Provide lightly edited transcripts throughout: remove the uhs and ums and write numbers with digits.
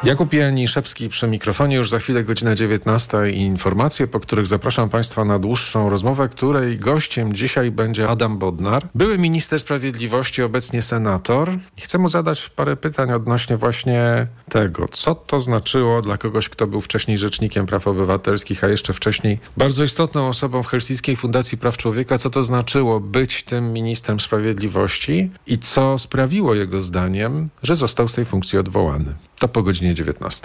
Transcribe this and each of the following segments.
Jakub Janiszewski przy mikrofonie, już za chwilę godzina 19 i informacje, po których zapraszam Państwa na dłuższą rozmowę, której gościem dzisiaj będzie Adam Bodnar, były minister sprawiedliwości, obecnie senator. Chcę mu zadać parę pytań odnośnie właśnie tego, co to znaczyło dla kogoś, kto był wcześniej rzecznikiem praw obywatelskich, a jeszcze wcześniej bardzo istotną osobą w Helsińskiej Fundacji Praw Człowieka, co to znaczyło być tym ministrem sprawiedliwości i co sprawiło jego zdaniem, że został z tej funkcji odwołany. To po godzinie 19.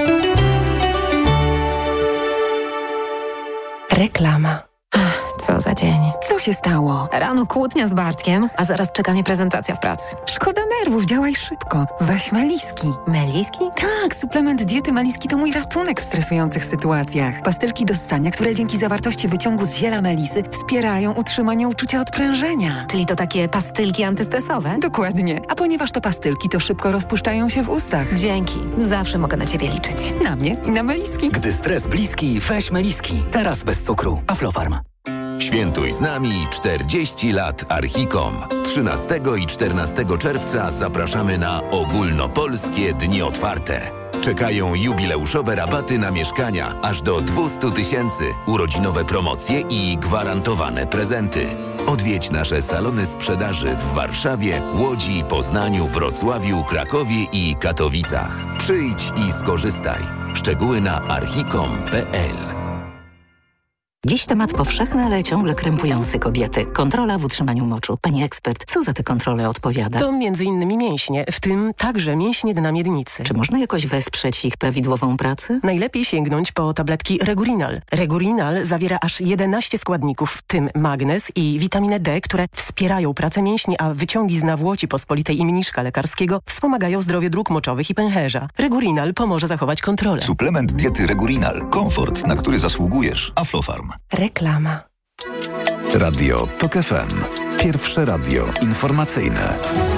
Reklama. Co za dzień. Co się stało? Rano kłótnia z Bartkiem, a zaraz czeka mnie prezentacja w pracy. Szkoda nerwów, działaj szybko. Weź Meliski. Meliski? Tak, suplement diety Meliski to mój ratunek w stresujących sytuacjach. Pastylki do ssania, które dzięki zawartości wyciągu z ziela melisy wspierają utrzymanie uczucia odprężenia. Czyli to takie pastylki antystresowe? Dokładnie. A ponieważ to pastylki, to szybko rozpuszczają się w ustach. Dzięki. Zawsze mogę na Ciebie liczyć. Na mnie i na Meliski. Gdy stres bliski, weź Meliski. Teraz bez cukru. Aflofarm. Świętuj z nami 40 lat Archicom. 13 i 14 czerwca zapraszamy na ogólnopolskie dni otwarte. Czekają jubileuszowe rabaty na mieszkania aż do 200 000, urodzinowe promocje i gwarantowane prezenty. Odwiedź nasze salony sprzedaży w Warszawie, Łodzi, Poznaniu, Wrocławiu, Krakowie i Katowicach. Przyjdź i skorzystaj. Szczegóły na archicom.pl. Dziś temat powszechny, ale ciągle krępujący kobiety. Kontrola w utrzymaniu moczu. Pani ekspert, co za te kontrole odpowiada? To m.in. mięśnie, w tym także mięśnie dna miednicy. Czy można jakoś wesprzeć ich prawidłową pracę? Najlepiej sięgnąć po tabletki Regurinal. Regurinal zawiera aż 11 składników, w tym magnez i witaminę D, które wspierają pracę mięśni, a wyciągi z nawłoci pospolitej i mniszka lekarskiego wspomagają zdrowie dróg moczowych i pęcherza. Regurinal pomoże zachować kontrolę. Suplement diety Regurinal. Komfort, na który zasługujesz. Aflofarm. Reklama. Radio TOK FM. Pierwsze radio informacyjne.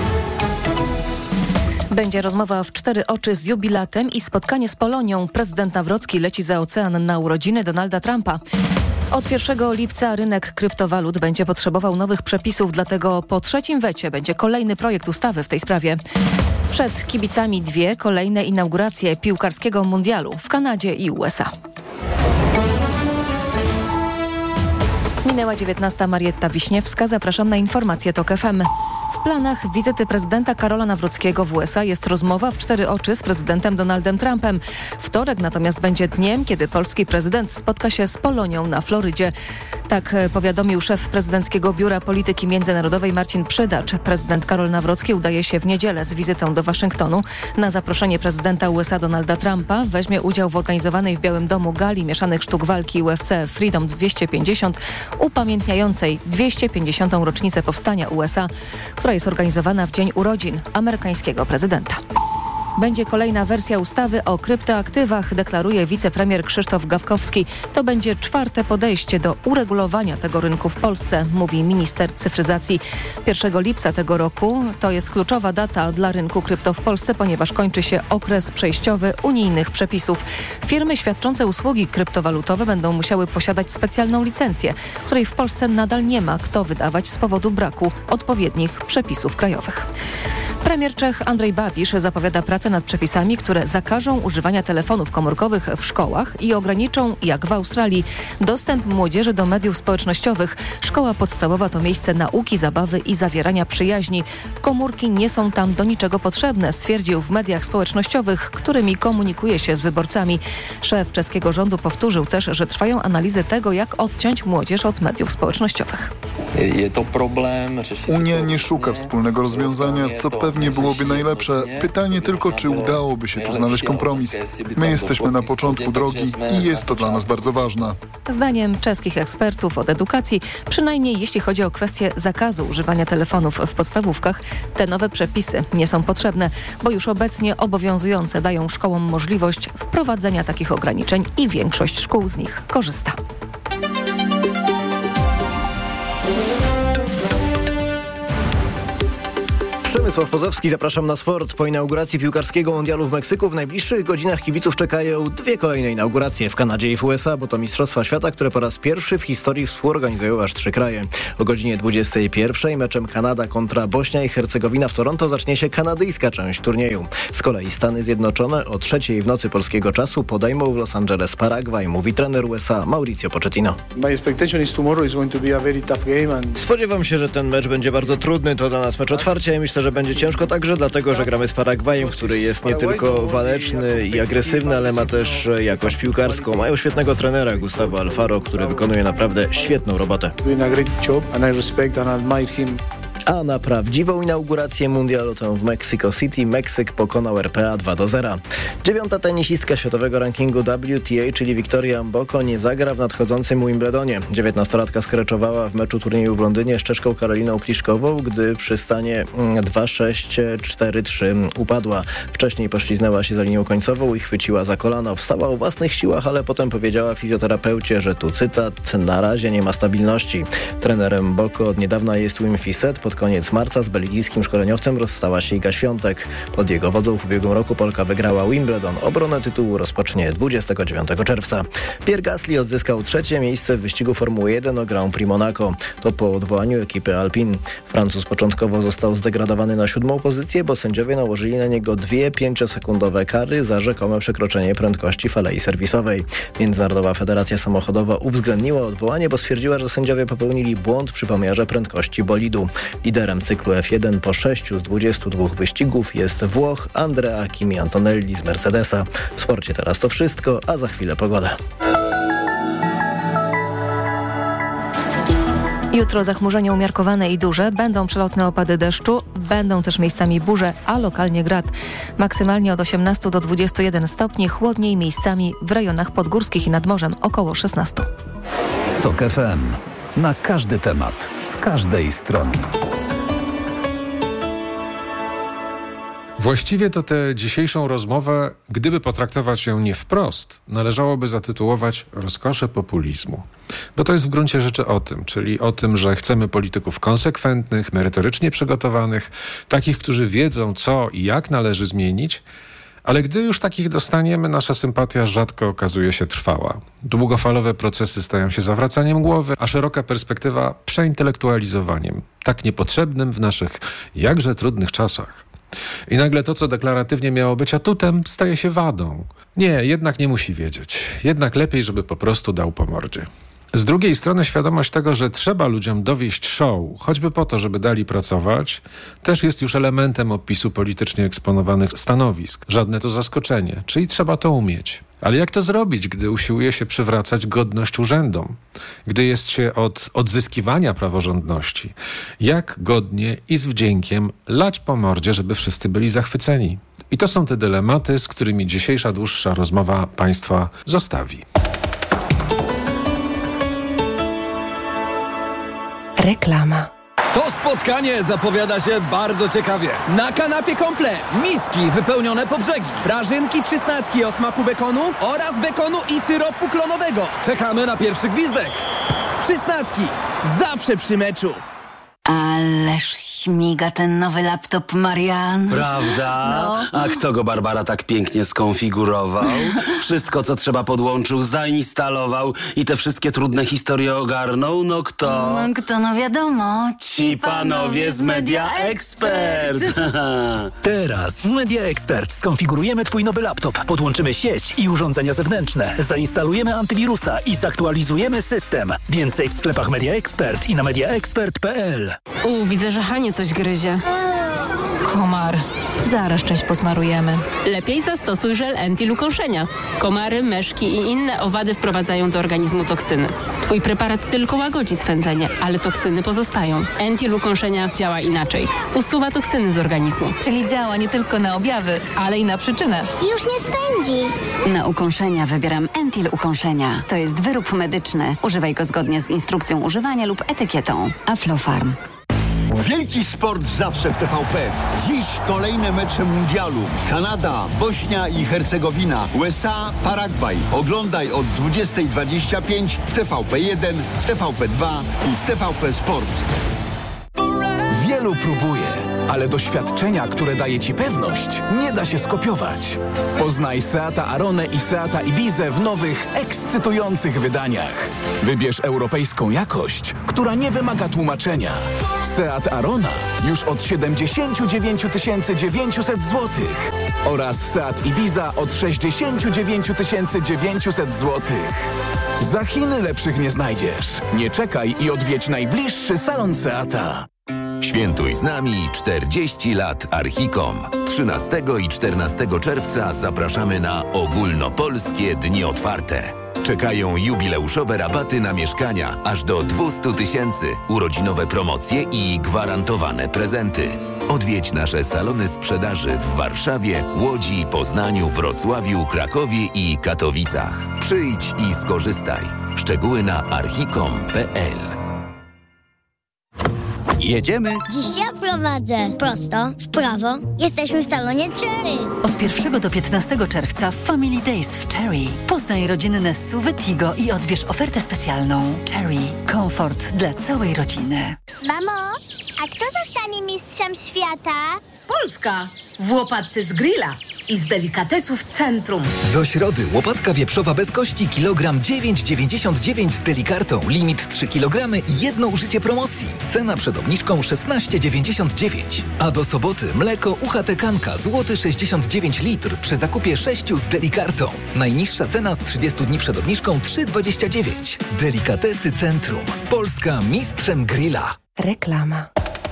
Będzie rozmowa w 4 oczy z jubilatem i spotkanie z Polonią. Prezydent Nawrocki leci za ocean na urodziny Donalda Trumpa. Od 1 lipca rynek kryptowalut będzie potrzebował nowych przepisów, dlatego po trzecim wecie będzie kolejny projekt ustawy w tej sprawie. Przed kibicami 2 kolejne inauguracje piłkarskiego mundialu w Kanadzie i USA. Minęła 19. Marietta Wiśniewska. Zapraszam na informacje TOK FM. W planach wizyty prezydenta Karola Nawrockiego w USA jest rozmowa w 4 oczy z prezydentem Donaldem Trumpem. Wtorek natomiast będzie dniem, kiedy polski prezydent spotka się z Polonią na Florydzie. Tak powiadomił szef prezydenckiego Biura Polityki Międzynarodowej Marcin Przydacz. Prezydent Karol Nawrocki udaje się w niedzielę z wizytą do Waszyngtonu. Na zaproszenie prezydenta USA Donalda Trumpa weźmie udział w organizowanej w Białym Domu gali mieszanych sztuk walki UFC Freedom 250, upamiętniającej 250. rocznicę powstania USA, która jest organizowana w dzień urodzin amerykańskiego prezydenta. Będzie kolejna wersja ustawy o kryptoaktywach, deklaruje wicepremier Krzysztof Gawkowski. To będzie 4. podejście do uregulowania tego rynku w Polsce, mówi minister cyfryzacji. 1 lipca tego roku to jest kluczowa data dla rynku krypto w Polsce, ponieważ kończy się okres przejściowy unijnych przepisów. Firmy świadczące usługi kryptowalutowe będą musiały posiadać specjalną licencję, której w Polsce nadal nie ma kto wydawać z powodu braku odpowiednich przepisów krajowych. Premier Czech Andrej Babiš zapowiada pracę nad przepisami, które zakażą używania telefonów komórkowych w szkołach i ograniczą, jak w Australii, dostęp młodzieży do mediów społecznościowych. Szkoła podstawowa to miejsce nauki, zabawy i zawierania przyjaźni. Komórki nie są tam do niczego potrzebne, stwierdził w mediach społecznościowych, którymi komunikuje się z wyborcami. Szef czeskiego rządu powtórzył też, że trwają analizy tego, jak odciąć młodzież od mediów społecznościowych. Unia nie szuka wspólnego rozwiązania, co pewnie byłoby najlepsze. Pytanie tylko, czy udałoby się tu znaleźć kompromis. My jesteśmy na początku drogi i jest to dla nas bardzo ważne. Zdaniem czeskich ekspertów od edukacji, przynajmniej jeśli chodzi o kwestię zakazu używania telefonów w podstawówkach, te nowe przepisy nie są potrzebne, bo już obecnie obowiązujące dają szkołom możliwość wprowadzenia takich ograniczeń i większość szkół z nich korzysta. Przemysław Pozowski, zapraszam na sport. Po inauguracji piłkarskiego mundialu w Meksyku w najbliższych godzinach kibiców czekają 2 kolejne inauguracje w Kanadzie i w USA, bo to Mistrzostwa Świata, które po raz pierwszy w historii współorganizują aż 3 kraje. O godzinie 21 meczem Kanada kontra Bośnia i Hercegowina w Toronto zacznie się kanadyjska część turnieju. Z kolei Stany Zjednoczone o 3:00 w nocy polskiego czasu podejmą w Los Angeles Paragwaj, mówi trener USA Mauricio Pochettino. Spodziewam się, że ten mecz będzie bardzo trudny. To dla nas mecz otwarcia i myślę, że będzie ciężko także dlatego, że gramy z Paragwajem, który jest nie tylko waleczny i agresywny, ale ma też jakość piłkarską. Mają świetnego trenera Gustavo Alfaro, który wykonuje naprawdę świetną robotę. A na prawdziwą inaugurację mundialu tę w Mexico City Meksyk pokonał RPA 2-0. 9. tenisistka światowego rankingu WTA, czyli Victoria Mboko, nie zagra w nadchodzącym Wimbledonie. 19-latka skreczowała w meczu turnieju w Londynie z Czeszką Karoliną Pliszkową, gdy przy stanie 2-6, 4-3 upadła. Wcześniej pośliznęła się za linią końcową i chwyciła za kolano. Wstała o własnych siłach, ale potem powiedziała fizjoterapeucie, że tu cytat, na razie nie ma stabilności. Trenerem Mboko od niedawna jest Wim Fissette. Pod koniec marca z belgijskim szkoleniowcem rozstała się Iga Świątek. Pod jego wodzą w ubiegłym roku Polka wygrała Wimbledon. Obronę tytułu rozpocznie 29 czerwca. Pierre Gasly odzyskał 3. miejsce w wyścigu Formuły 1 o Grand Prix Monaco. To po odwołaniu ekipy Alpine. Francuz początkowo został zdegradowany na 7. pozycję, bo sędziowie nałożyli na niego 2 5-sekundowe kary za rzekome przekroczenie prędkości w alei serwisowej. Międzynarodowa Federacja Samochodowa uwzględniła odwołanie, bo stwierdziła, że sędziowie popełnili błąd przy pomiarze prędkości bolidu. Liderem cyklu F1 po 6 z 22 wyścigów jest Włoch Andrea Kimi Antonelli z Mercedesa. W sporcie teraz to wszystko, a za chwilę pogoda. Jutro zachmurzenie umiarkowane i duże, będą przelotne opady deszczu, będą też miejscami burze, a lokalnie grad. Maksymalnie od 18 do 21 stopni, chłodniej miejscami w rejonach podgórskich i nad morzem około 16. TOK FM. Na każdy temat, z każdej strony. Właściwie to tę dzisiejszą rozmowę, gdyby potraktować ją nie wprost, należałoby zatytułować rozkosze populizmu. Bo to jest w gruncie rzeczy o tym, czyli o tym, że chcemy polityków konsekwentnych, merytorycznie przygotowanych, takich, którzy wiedzą, co i jak należy zmienić, ale gdy już takich dostaniemy, nasza sympatia rzadko okazuje się trwała. Długofalowe procesy stają się zawracaniem głowy, a szeroka perspektywa przeintelektualizowaniem, tak niepotrzebnym w naszych jakże trudnych czasach. I nagle to, co deklaratywnie miało być atutem, staje się wadą. Nie, jednak nie musi wiedzieć. Jednak lepiej, żeby po prostu dał po mordzie. Z drugiej strony świadomość tego, że trzeba ludziom dowieść show, choćby po to, żeby dali pracować, też jest już elementem opisu politycznie eksponowanych stanowisk. Żadne to zaskoczenie, czyli trzeba to umieć. Ale jak to zrobić, gdy usiłuje się przywracać godność urzędom? Gdy jest się od odzyskiwania praworządności? Jak godnie i z wdziękiem lać po mordzie, żeby wszyscy byli zachwyceni? I to są te dylematy, z którymi dzisiejsza dłuższa rozmowa Państwa zostawi. Reklama. To spotkanie zapowiada się bardzo ciekawie. Na kanapie komplet, miski wypełnione po brzegi, prażynki przysnacki o smaku bekonu oraz bekonu i syropu klonowego. Czekamy na pierwszy gwizdek. Przysnacki, zawsze przy meczu. Ależ śmiga ten nowy laptop, Marian. Prawda? No. A kto go, Barbara, tak pięknie skonfigurował? Wszystko, co trzeba, podłączył, zainstalował i te wszystkie trudne historie ogarnął? No kto? Kto, no wiadomo. Ci panowie z Media Expert. Teraz w Media Expert skonfigurujemy Twój nowy laptop, podłączymy sieć i urządzenia zewnętrzne, zainstalujemy antywirusa i zaktualizujemy system. Więcej w sklepach Media Expert i na mediaexpert.pl. Widzę, że Hanie coś gryzie. Komar. Zaraz część posmarujemy. Lepiej zastosuj żel Entil ukąszenia. Komary, myszki i inne owady wprowadzają do organizmu toksyny. Twój preparat tylko łagodzi swędzenie, ale toksyny pozostają. Entil ukąszenia działa inaczej. Usuwa toksyny z organizmu. Czyli działa nie tylko na objawy, ale i na przyczynę. Już nie swędzi. Na ukąszenia wybieram Entil ukąszenia. To jest wyrób medyczny. Używaj go zgodnie z instrukcją używania lub etykietą. Aflofarm. Wielki sport zawsze w TVP. Dziś kolejne mecze mundialu. Kanada, Bośnia i Hercegowina, USA, Paragwaj. Oglądaj od 20:25 w TVP1, w TVP2 i w TVP Sport. Wielu próbuje, ale doświadczenia, które daje Ci pewność, nie da się skopiować. Poznaj Seata Aronę i Seata Ibizę w nowych, ekscytujących wydaniach. Wybierz europejską jakość, która nie wymaga tłumaczenia. Seat Arona już od 79 900 zł oraz Seat Ibiza od 69 900 zł. Za Chiny lepszych nie znajdziesz. Nie czekaj i odwiedź najbliższy salon Seata. Świętuj z nami 40 lat Archicom. 13 i 14 czerwca zapraszamy na ogólnopolskie dni otwarte. Czekają jubileuszowe rabaty na mieszkania aż do 200 000, urodzinowe promocje i gwarantowane prezenty. Odwiedź nasze salony sprzedaży w Warszawie, Łodzi, Poznaniu, Wrocławiu, Krakowie i Katowicach. Przyjdź i skorzystaj. Szczegóły na archicom.pl. Jedziemy? Dziś ja prowadzę. Prosto, w prawo. Jesteśmy w salonie Cherry. Od 1 do 15 czerwca Family Days w Cherry. Poznaj rodzinne SUV-y Tigo i odbierz ofertę specjalną. Cherry. Komfort dla całej rodziny. Mamo, a kto zostanie mistrzem świata? Polska. W łopatce z grilla i z delikatesów Centrum. Do środy łopatka wieprzowa bez kości kilogram 9,99 z delikartą. Limit 3 kg i jedno użycie promocji. Cena przed obniżką 16,99. A do soboty mleko UHT Kanka złoty 69 litr przy zakupie 6 z delikartą. Najniższa cena z 30 dni przed obniżką 3,29. Delikatesy Centrum. Polska mistrzem grilla. Reklama.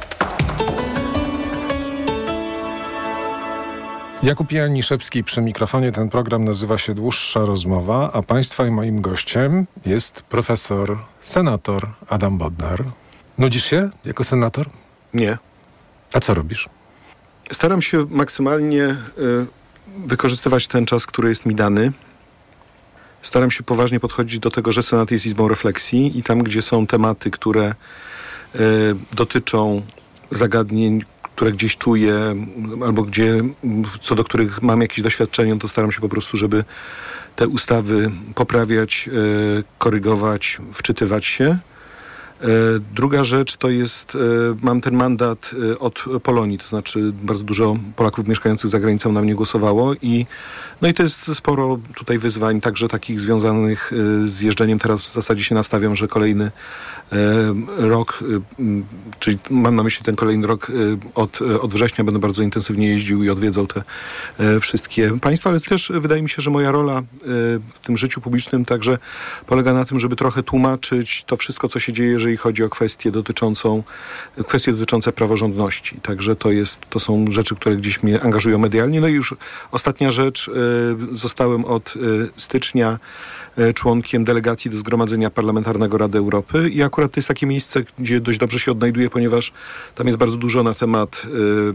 Jakub Janiszewski przy mikrofonie. Ten program nazywa się Dłuższa Rozmowa, a Państwa i moim gościem jest profesor, senator Adam Bodnar. Nudzisz się jako senator? Nie. A co robisz? Staram się maksymalnie wykorzystywać ten czas, który jest mi dany. Staram się poważnie podchodzić do tego, że Senat jest izbą refleksji i tam, gdzie są tematy, które dotyczą zagadnień, które gdzieś czuję, albo gdzie, co do których mam jakieś doświadczenie, to staram się po prostu, żeby te ustawy poprawiać, korygować, wczytywać się. Druga rzecz to jest, mam ten mandat od Polonii, to znaczy bardzo dużo Polaków mieszkających za granicą na mnie głosowało i to jest sporo tutaj wyzwań, także takich związanych z jeżdżeniem. Teraz w zasadzie się nastawiam, że kolejny rok, czyli mam na myśli ten kolejny rok od września będę bardzo intensywnie jeździł i odwiedzał te wszystkie państwa, ale też wydaje mi się, że moja rola w tym życiu publicznym także polega na tym, żeby trochę tłumaczyć to wszystko, co się dzieje, jeżeli chodzi o kwestie dotyczące praworządności. Także to są rzeczy, które gdzieś mnie angażują medialnie. No i już ostatnia rzecz, zostałem od stycznia członkiem delegacji do Zgromadzenia Parlamentarnego Rady Europy i akurat to jest takie miejsce, gdzie dość dobrze się odnajduję, ponieważ tam jest bardzo dużo na temat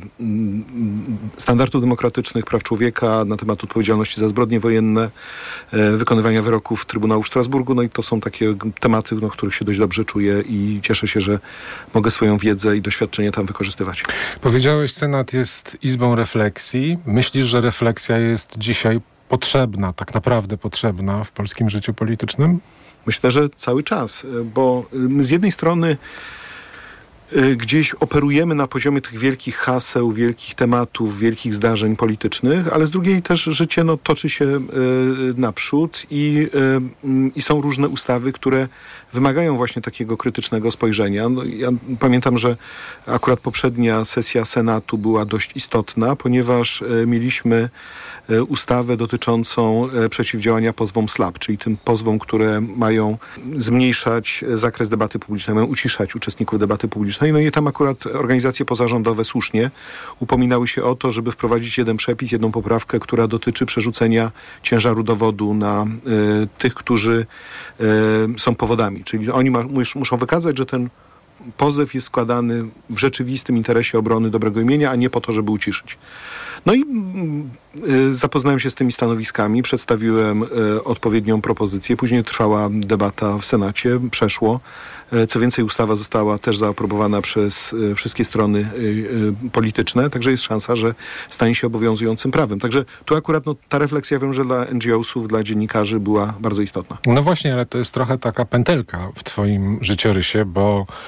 standardów demokratycznych, praw człowieka, na temat odpowiedzialności za zbrodnie wojenne, wykonywania wyroków Trybunału w Strasburgu. No i to są takie tematy, których się dość dobrze czuję i cieszę się, że mogę swoją wiedzę i doświadczenie tam wykorzystywać. Powiedziałeś, Senat jest izbą refleksji. Myślisz, że refleksja jest dzisiaj potrzebna, tak naprawdę potrzebna w polskim życiu politycznym? Myślę, że cały czas, bo my z jednej strony gdzieś operujemy na poziomie tych wielkich haseł, wielkich tematów, wielkich zdarzeń politycznych, ale z drugiej też życie toczy się naprzód i są różne ustawy, które wymagają właśnie takiego krytycznego spojrzenia. Ja pamiętam, że akurat poprzednia sesja Senatu była dość istotna, ponieważ mieliśmy ustawę dotyczącą przeciwdziałania pozwom SLAPP, czyli tym pozwom, które mają zmniejszać zakres debaty publicznej, mają uciszać uczestników debaty publicznej. No i tam akurat organizacje pozarządowe słusznie upominały się o to, żeby wprowadzić jeden przepis, jedną poprawkę, która dotyczy przerzucenia ciężaru dowodu na tych, którzy są powodami. Czyli oni muszą wykazać, że ten pozew jest składany w rzeczywistym interesie obrony dobrego imienia, a nie po to, żeby uciszyć. No i zapoznałem się z tymi stanowiskami, przedstawiłem odpowiednią propozycję, później trwała debata w Senacie, przeszło. Co więcej, ustawa została też zaaprobowana przez wszystkie strony polityczne, także jest szansa, że stanie się obowiązującym prawem. Także tu akurat ta refleksja, wiem, że dla NGO-sów, dla dziennikarzy była bardzo istotna. No właśnie, ale to jest trochę taka pętelka w twoim życiorysie, bo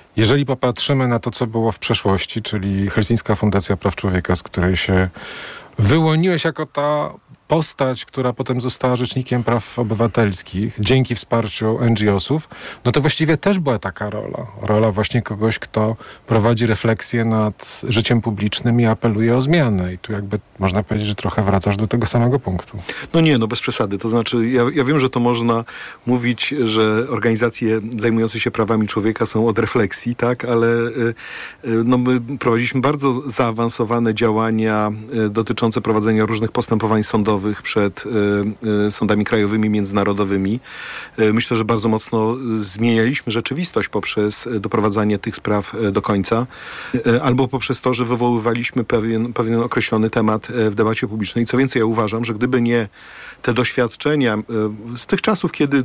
Jeżeli popatrzymy na to, co było w przeszłości, czyli Helsińska Fundacja Praw Człowieka, z której się wyłoniłeś jako ta postać, która potem została rzecznikiem praw obywatelskich dzięki wsparciu NGO-sów, no to właściwie też była taka rola. Rola właśnie kogoś, kto prowadzi refleksję nad życiem publicznym i apeluje o zmianę. I tu jakby można powiedzieć, że trochę wracasz do tego samego punktu. No nie, no bez przesady. To znaczy, ja wiem, że to można mówić, że organizacje zajmujące się prawami człowieka są od refleksji, tak, ale no my prowadziliśmy bardzo zaawansowane działania dotyczące prowadzenia różnych postępowań sądowych przed sądami krajowymi, międzynarodowymi. Myślę, że bardzo mocno zmienialiśmy rzeczywistość poprzez doprowadzanie tych spraw do końca, albo poprzez to, że wywoływaliśmy pewien określony temat w debacie publicznej. Co więcej, ja uważam, że gdyby nie te doświadczenia z tych czasów, kiedy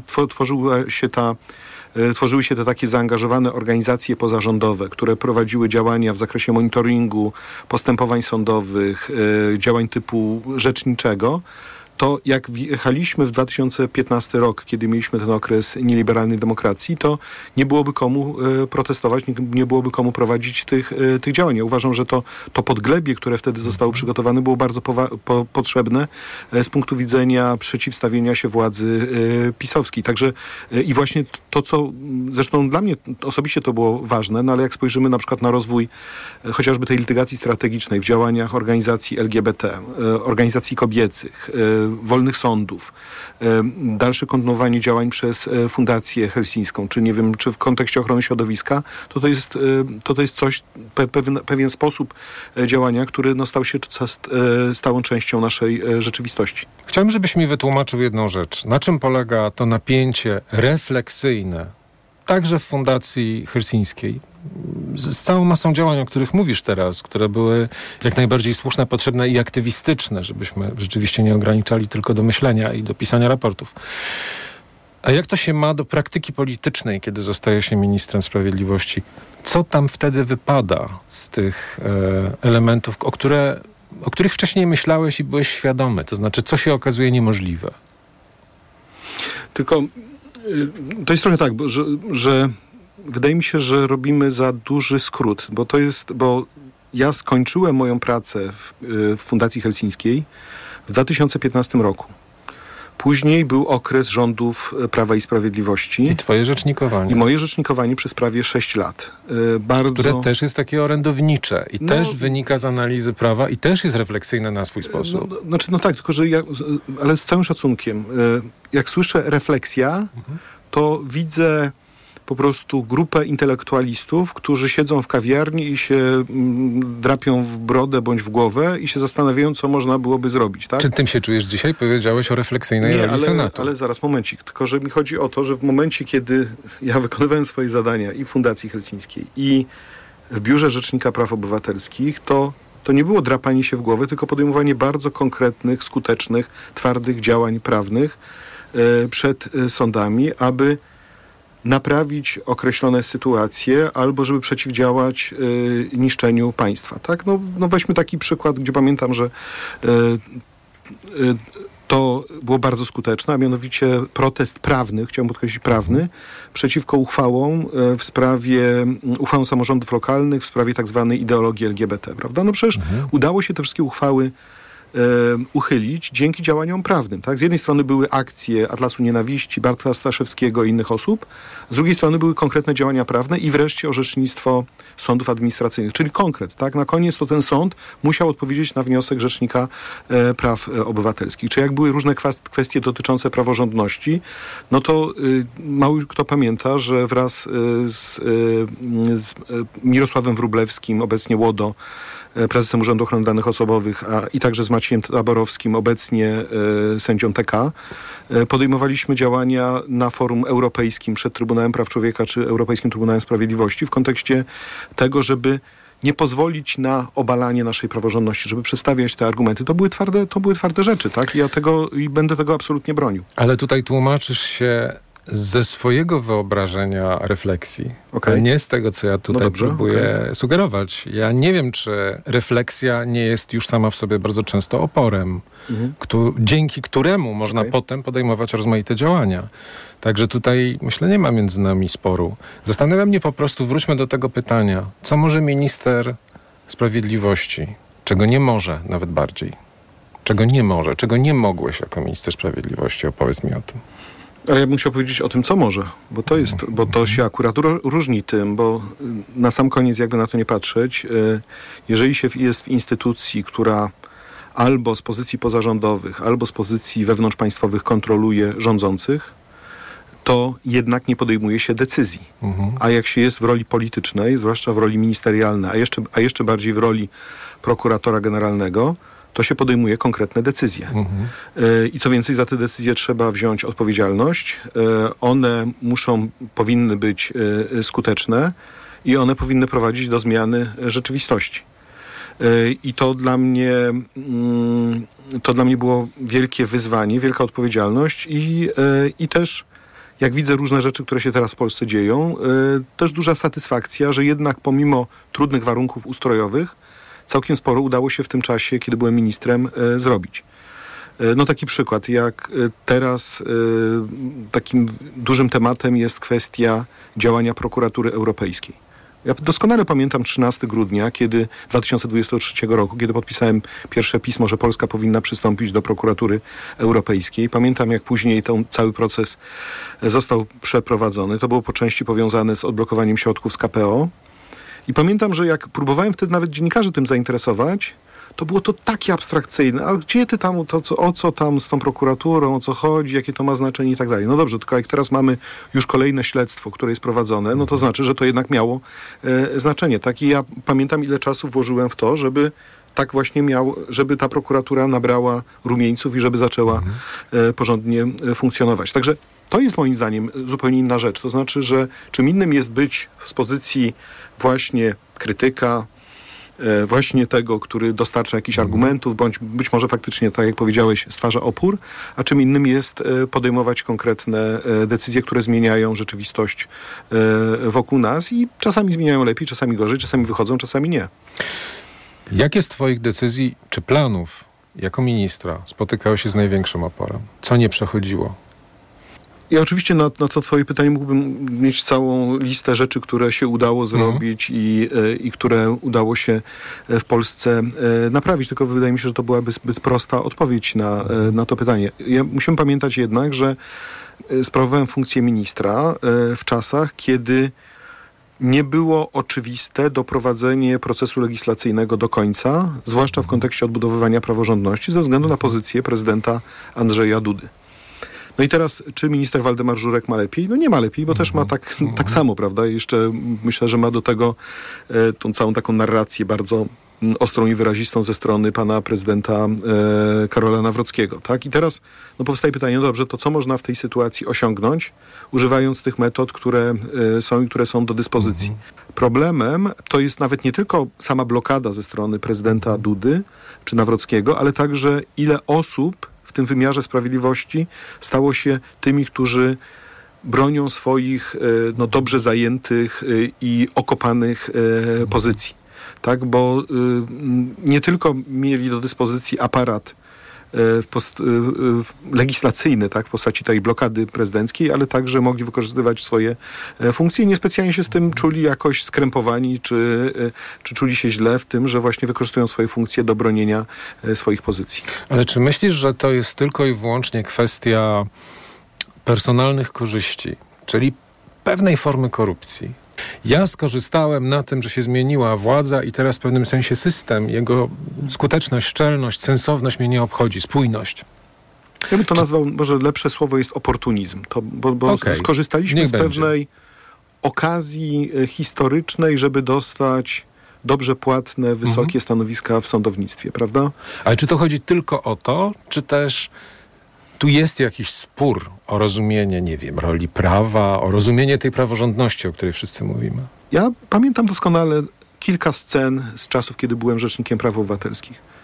tworzyły się te takie zaangażowane organizacje pozarządowe, które prowadziły działania w zakresie monitoringu, postępowań sądowych, działań typu rzeczniczego, to jak wjechaliśmy w 2015 rok, kiedy mieliśmy ten okres nieliberalnej demokracji, to nie byłoby komu protestować, nie byłoby komu prowadzić tych działań. Ja uważam, że to podglebie, które wtedy zostało przygotowane, było bardzo potrzebne z punktu widzenia przeciwstawienia się władzy pisowskiej. Także i właśnie to, co zresztą dla mnie osobiście to było ważne, no ale jak spojrzymy na przykład na rozwój chociażby tej litygacji strategicznej w działaniach organizacji LGBT, organizacji kobiecych, wolnych sądów, dalsze kontynuowanie działań przez Fundację Helsińską, czy nie wiem, czy w kontekście ochrony środowiska, to jest coś, pewien sposób działania, który no, stał się stałą częścią naszej rzeczywistości. Chciałbym, żebyś mi wytłumaczył jedną rzecz. Na czym polega to napięcie refleksyjne, także w Fundacji Helsińskiej, z całą masą działań, o których mówisz teraz, które były jak najbardziej słuszne, potrzebne i aktywistyczne, żebyśmy rzeczywiście nie ograniczali tylko do myślenia i do pisania raportów. A jak to się ma do praktyki politycznej, kiedy zostaje się ministrem sprawiedliwości? Co tam wtedy wypada z tych elementów, o których wcześniej myślałeś i byłeś świadomy? To znaczy, co się okazuje niemożliwe? Tylko to jest trochę tak, że wydaje mi się, że robimy za duży skrót, bo ja skończyłem moją pracę w Fundacji Helsińskiej w 2015 roku. Później był okres rządów Prawa i Sprawiedliwości. I twoje rzecznikowanie. I moje rzecznikowanie przez prawie 6 lat. Które też jest takie orędownicze i też wynika z analizy prawa i też jest refleksyjne na swój sposób. No tak, tylko że ale z całym szacunkiem. Jak słyszę refleksja, to widzę po prostu grupę intelektualistów, którzy siedzą w kawiarni i się drapią w brodę bądź w głowę i się zastanawiają, co można byłoby zrobić. Tak? Czy tym się czujesz dzisiaj? Powiedziałeś o refleksyjnej roli Senatu. Ale zaraz, momencik. Tylko, że mi chodzi o to, że w momencie, kiedy ja wykonywałem swoje zadania i w Fundacji Helsińskiej, i w Biurze Rzecznika Praw Obywatelskich, to nie było drapanie się w głowę, tylko podejmowanie bardzo konkretnych, skutecznych, twardych działań prawnych przed sądami, aby naprawić określone sytuacje albo żeby przeciwdziałać niszczeniu państwa. Tak? No weźmy taki przykład, gdzie pamiętam, że to było bardzo skuteczne, a mianowicie protest prawny, chciałbym podkreślić prawny, przeciwko uchwałom uchwałom samorządów lokalnych w sprawie tak zwanej ideologii LGBT. Prawda? No przecież udało się te wszystkie uchwały uchylić dzięki działaniom prawnym. Tak? Z jednej strony były akcje Atlasu Nienawiści, Bartka Staszewskiego i innych osób, z drugiej strony były konkretne działania prawne i wreszcie orzecznictwo sądów administracyjnych, czyli konkret. Tak? Na koniec to ten sąd musiał odpowiedzieć na wniosek Rzecznika Praw Obywatelskich. Czy jak były różne kwestie dotyczące praworządności, no to mało kto pamięta, że wraz z Mirosławem Wróblewskim, obecnie Łodo, prezesem Urzędu Ochrony Danych Osobowych, i także z Maciejem Taborowskim, obecnie sędzią TK, podejmowaliśmy działania na forum europejskim przed Trybunałem Praw Człowieka czy Europejskim Trybunałem Sprawiedliwości w kontekście tego, żeby nie pozwolić na obalanie naszej praworządności, żeby przedstawiać te argumenty. To były twarde rzeczy, tak? I ja będę tego absolutnie bronił. Ale tutaj tłumaczysz się Ze swojego wyobrażenia refleksji, nie z tego, co ja tutaj próbuję sugerować. Ja nie wiem, czy refleksja nie jest już sama w sobie bardzo często oporem, dzięki któremu można potem podejmować rozmaite działania. Także tutaj, myślę, nie ma między nami sporu. Zastanawia mnie po prostu, wróćmy do tego pytania, co może minister sprawiedliwości, czego nie może, nawet bardziej. Czego nie może, czego nie mogłeś jako minister sprawiedliwości? Opowiedz mi o tym. Ale ja bym chciał powiedzieć o tym, co może, bo to się akurat różni tym, bo na sam koniec, jakby na to nie patrzeć, jeżeli się jest w instytucji, która albo z pozycji pozarządowych, albo z pozycji wewnątrzpaństwowych kontroluje rządzących, to jednak nie podejmuje się decyzji. A jak się jest w roli politycznej, zwłaszcza w roli ministerialnej, a jeszcze bardziej w roli prokuratora generalnego, to się podejmuje konkretne decyzje. I co więcej, za te decyzje trzeba wziąć odpowiedzialność. One powinny być skuteczne i one powinny prowadzić do zmiany rzeczywistości. I to dla mnie było wielkie wyzwanie, wielka odpowiedzialność i też, jak widzę różne rzeczy, które się teraz w Polsce dzieją, też duża satysfakcja, że jednak pomimo trudnych warunków ustrojowych całkiem sporo udało się w tym czasie, kiedy byłem ministrem, zrobić. No taki przykład, jak teraz takim dużym tematem jest kwestia działania prokuratury europejskiej. Ja doskonale pamiętam 13 grudnia 2023 roku, kiedy podpisałem pierwsze pismo, że Polska powinna przystąpić do prokuratury europejskiej. Pamiętam, jak później ten cały proces został przeprowadzony. To było po części powiązane z odblokowaniem środków z KPO. I pamiętam, że jak próbowałem wtedy nawet dziennikarzy tym zainteresować, to było to takie abstrakcyjne. A gdzie ty tam, o co tam z tą prokuraturą, o co chodzi, jakie to ma znaczenie i tak dalej. No dobrze, tylko jak teraz mamy już kolejne śledztwo, które jest prowadzone, no to znaczy, że to jednak miało znaczenie. Tak? I ja pamiętam, ile czasu włożyłem w to, żeby tak właśnie żeby ta prokuratura nabrała rumieńców i żeby zaczęła porządnie funkcjonować. Także to jest moim zdaniem zupełnie inna rzecz. To znaczy, że czym innym jest być z pozycji właśnie krytyka, właśnie tego, który dostarcza jakichś argumentów, bądź być może faktycznie, tak jak powiedziałeś, stwarza opór, a czym innym jest podejmować konkretne decyzje, które zmieniają rzeczywistość wokół nas i czasami zmieniają lepiej, czasami gorzej, czasami wychodzą, czasami nie. Jakie z twoich decyzji czy planów jako ministra spotykało się z największym oporem? Co nie przechodziło? Ja oczywiście na to twoje pytanie mógłbym mieć całą listę rzeczy, które się udało zrobić i które udało się w Polsce naprawić. Tylko wydaje mi się, że to byłaby zbyt prosta odpowiedź na to pytanie. Musimy pamiętać jednak, że sprawowałem funkcję ministra w czasach, kiedy nie było oczywiste doprowadzenie procesu legislacyjnego do końca, zwłaszcza w kontekście odbudowywania praworządności, ze względu na pozycję prezydenta Andrzeja Dudy. No i teraz, czy minister Waldemar Żurek ma lepiej? No nie ma lepiej, bo też ma tak samo, prawda? Jeszcze myślę, że ma do tego tą całą taką narrację bardzo ostrą i wyrazistą ze strony pana prezydenta Karola Nawrockiego. Tak? I teraz powstaje pytanie, no dobrze, to co można w tej sytuacji osiągnąć, używając tych metod, które są i które są do dyspozycji. Problemem to jest nawet nie tylko sama blokada ze strony prezydenta Dudy czy Nawrockiego, ale także ile osób w tym wymiarze sprawiedliwości stało się tymi, którzy bronią swoich dobrze zajętych i okopanych pozycji. Tak, bo nie tylko mieli do dyspozycji aparat legislacyjny, tak, w postaci tej blokady prezydenckiej, ale także mogli wykorzystywać swoje funkcje i niespecjalnie się z tym czuli jakoś skrępowani, czy czuli się źle w tym, że właśnie wykorzystują swoje funkcje do bronienia swoich pozycji. Ale czy myślisz, że to jest tylko i wyłącznie kwestia personalnych korzyści, czyli pewnej formy korupcji? Ja skorzystałem na tym, że się zmieniła władza i teraz w pewnym sensie system, jego skuteczność, szczelność, sensowność mnie nie obchodzi, spójność. Ja bym to nazwał, może lepsze słowo jest oportunizm, bo skorzystaliśmy z pewnej okazji historycznej, żeby dostać dobrze płatne, wysokie stanowiska w sądownictwie, prawda? Ale czy to chodzi tylko o to, czy też tu jest jakiś spór o rozumienie, nie wiem, roli prawa, o rozumienie tej praworządności, o której wszyscy mówimy? Ja pamiętam doskonale kilka scen z czasów, kiedy byłem rzecznikiem praw obywatelskich.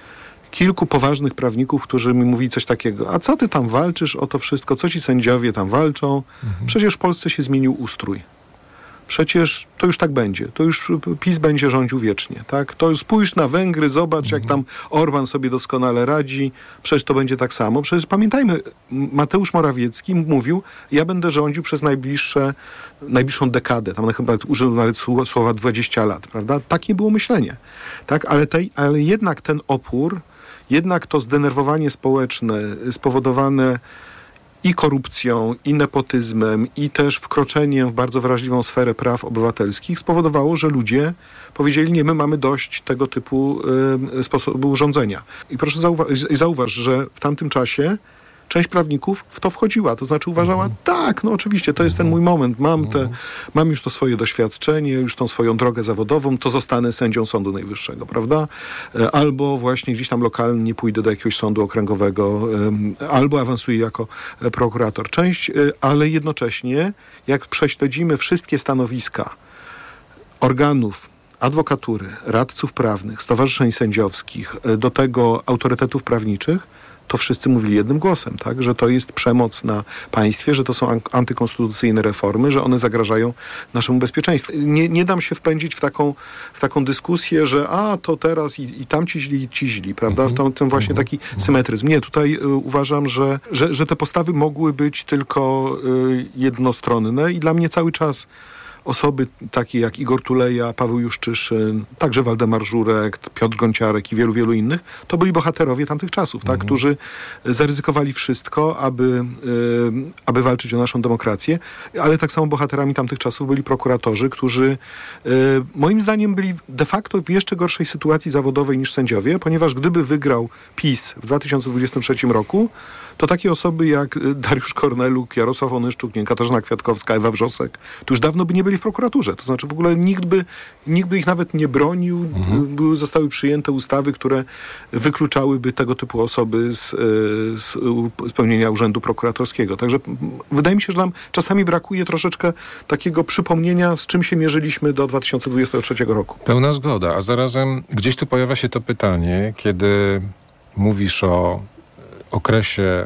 kilku poważnych prawników, którzy mi mówili coś takiego: a co ty tam walczysz o to wszystko, co ci sędziowie tam walczą? Przecież w Polsce się zmienił ustrój. Przecież to już tak będzie. To już PiS będzie rządził wiecznie. Tak? To spójrz na Węgry, zobacz, jak tam Orban sobie doskonale radzi. Przecież to będzie tak samo. Przecież pamiętajmy, Mateusz Morawiecki mówił: ja będę rządził przez najbliższą dekadę. Tam chyba użył nawet słowa 20 lat. Prawda? Takie było myślenie. Tak? Ale jednak ten opór, jednak to zdenerwowanie społeczne spowodowane i korupcją, i nepotyzmem, i też wkroczeniem w bardzo wrażliwą sferę praw obywatelskich spowodowało, że ludzie powiedzieli: nie, my mamy dość tego typu sposobu rządzenia. I proszę zauważ, że w tamtym czasie część prawników w to wchodziła, to znaczy uważała: tak, no oczywiście, to jest ten mój moment, mam już to swoje doświadczenie, już tą swoją drogę zawodową, to zostanę sędzią Sądu Najwyższego, prawda? Albo właśnie gdzieś tam lokalnie pójdę do jakiegoś sądu okręgowego, albo awansuję jako prokurator. Część, ale jednocześnie, jak prześledzimy wszystkie stanowiska organów adwokatury, radców prawnych, stowarzyszeń sędziowskich, do tego autorytetów prawniczych, to wszyscy mówili jednym głosem, tak? Że to jest przemoc na państwie, że to są antykonstytucyjne reformy, że one zagrażają naszemu bezpieczeństwu. Nie dam się wpędzić w taką dyskusję, że to teraz i tamci źli, i ci źli, prawda? W tym właśnie taki symetryzm. Nie, tutaj uważam, że te postawy mogły być tylko jednostronne i dla mnie cały czas osoby takie jak Igor Tuleja, Paweł Juszczyszyn, także Waldemar Żurek, Piotr Gonciarek i wielu, wielu innych, to byli bohaterowie tamtych czasów, tak? Którzy zaryzykowali wszystko, aby walczyć o naszą demokrację, ale tak samo bohaterami tamtych czasów byli prokuratorzy, którzy moim zdaniem byli de facto w jeszcze gorszej sytuacji zawodowej niż sędziowie, ponieważ gdyby wygrał PiS w 2023 roku, to takie osoby jak Dariusz Korneluk, Jarosław Onyszczuk, Katarzyna Kwiatkowska, Ewa Wrzosek, to już dawno by nie byli w prokuraturze. To znaczy w ogóle nikt by ich nawet nie bronił. Zostały przyjęte ustawy, które wykluczałyby tego typu osoby z pełnienia urzędu prokuratorskiego. Także wydaje mi się, że nam czasami brakuje troszeczkę takiego przypomnienia, z czym się mierzyliśmy do 2023 roku. Pełna zgoda, a zarazem gdzieś tu pojawia się to pytanie, kiedy mówisz o okresie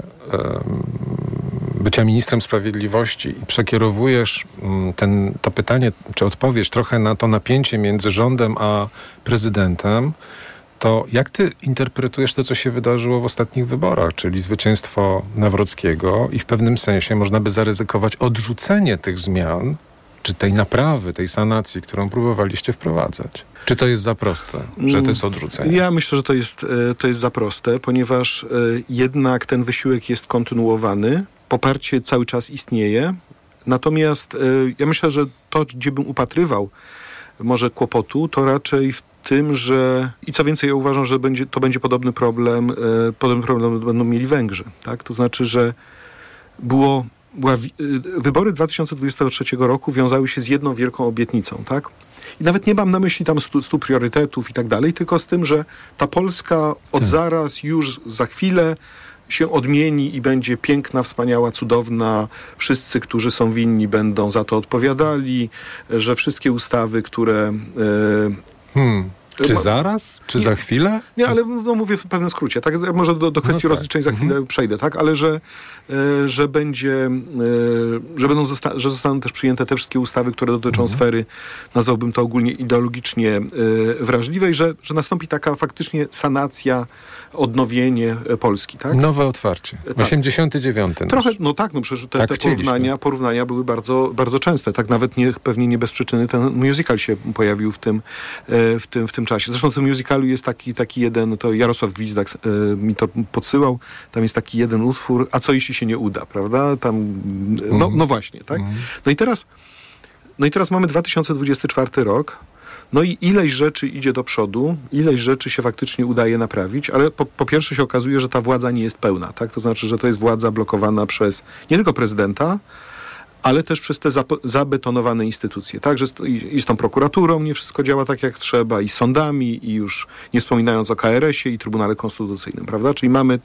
bycia ministrem sprawiedliwości i przekierowujesz to pytanie, czy odpowiedź trochę na to napięcie między rządem a prezydentem, to jak ty interpretujesz to, co się wydarzyło w ostatnich wyborach, czyli zwycięstwo Nawrockiego i w pewnym sensie można by zaryzykować odrzucenie tych zmian, czy tej naprawy, tej sanacji, którą próbowaliście wprowadzać? Czy to jest za proste, że to jest odrzucenie? Ja myślę, że to jest za proste, ponieważ jednak ten wysiłek jest kontynuowany. Poparcie cały czas istnieje. Natomiast ja myślę, że to, gdzie bym upatrywał może kłopotu, to raczej w tym, że i co więcej, ja uważam, że to będzie podobny problem będą mieli Węgrzy. Tak? To znaczy, że wybory 2023 roku wiązały się z jedną wielką obietnicą, tak? I nawet nie mam na myśli tam 100 priorytetów i tak dalej, tylko z tym, że ta Polska od zaraz, już za chwilę się odmieni i będzie piękna, wspaniała, cudowna. Wszyscy, którzy są winni, będą za to odpowiadali, że wszystkie ustawy, które... Czy zaraz? Czy za chwilę? Nie, ale mówię w pewnym skrócie. Tak? Może do kwestii rozliczeń za chwilę przejdę, tak? Ale że zostaną też przyjęte te wszystkie ustawy, które dotyczą sfery, nazwałbym to ogólnie ideologicznie wrażliwej, że nastąpi taka faktycznie sanacja, odnowienie Polski, tak? Nowe otwarcie. Tak. 89. Trochę, przecież te porównania były bardzo, bardzo częste. Tak nawet pewnie nie bez przyczyny ten musical się pojawił w tym czasie. Zresztą w tym musicalu jest taki jeden, to Jarosław Gwizdak mi to podsyłał, tam jest taki jeden utwór, a co jeśli się nie uda, prawda? Tam, no właśnie, tak? No i teraz mamy 2024 rok, no i ileś rzeczy idzie do przodu, ileś rzeczy się faktycznie udaje naprawić, ale po pierwsze się okazuje, że ta władza nie jest pełna, tak? To znaczy, że to jest władza blokowana przez nie tylko prezydenta, ale też przez te zabetonowane instytucje. Także i z tą prokuraturą nie wszystko działa tak, jak trzeba, i z sądami, i już nie wspominając o KRS-ie i Trybunale Konstytucyjnym, prawda? Czyli mamy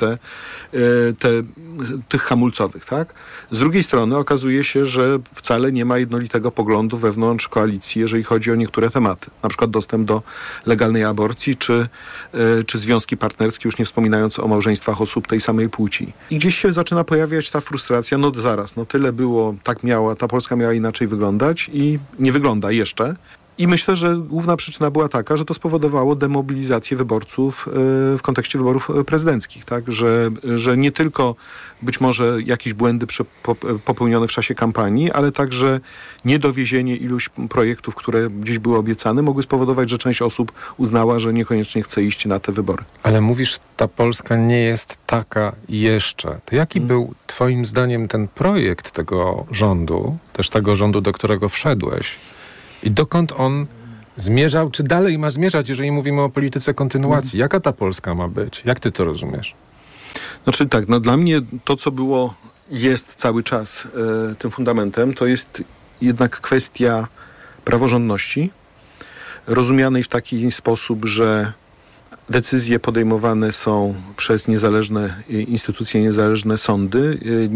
tych hamulcowych, tak? Z drugiej strony okazuje się, że wcale nie ma jednolitego poglądu wewnątrz koalicji, jeżeli chodzi o niektóre tematy. Na przykład dostęp do legalnej aborcji, czy związki partnerskie, już nie wspominając o małżeństwach osób tej samej płci. I gdzieś się zaczyna pojawiać ta frustracja, no zaraz, no tyle było, ta Polska miała inaczej wyglądać i nie wygląda jeszcze. I myślę, że główna przyczyna była taka, że to spowodowało demobilizację wyborców w kontekście wyborów prezydenckich, tak? Że nie tylko być może jakieś błędy popełnione w czasie kampanii, ale także niedowiezienie iluś projektów, które gdzieś były obiecane, mogły spowodować, że część osób uznała, że niekoniecznie chce iść na te wybory. Ale mówisz, ta Polska nie jest taka jeszcze. To jaki był twoim zdaniem ten projekt tego rządu, też tego rządu, do którego wszedłeś? I dokąd on zmierzał, czy dalej ma zmierzać, jeżeli mówimy o polityce kontynuacji? Jaka ta Polska ma być? Jak ty to rozumiesz? Znaczy tak, no dla mnie to, co jest cały czas tym fundamentem, to jest jednak kwestia praworządności, rozumianej w taki sposób, że decyzje podejmowane są przez niezależne instytucje, niezależne sądy,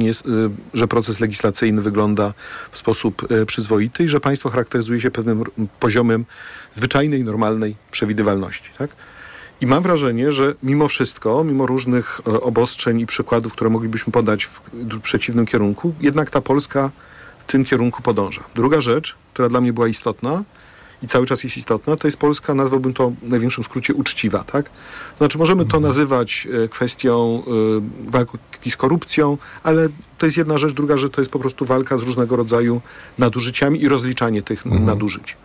że proces legislacyjny wygląda w sposób przyzwoity i że państwo charakteryzuje się pewnym poziomem zwyczajnej, normalnej przewidywalności. Tak? I mam wrażenie, że mimo wszystko, mimo różnych obostrzeń i przykładów, które moglibyśmy podać w przeciwnym kierunku, jednak ta Polska w tym kierunku podąża. Druga rzecz, która dla mnie była istotna, i cały czas jest istotna, to jest Polska, nazwałbym to w największym skrócie uczciwa, tak? Znaczy możemy to nazywać kwestią walki z korupcją, ale to jest jedna rzecz, druga rzecz to jest po prostu walka z różnego rodzaju nadużyciami i rozliczanie tych nadużyć.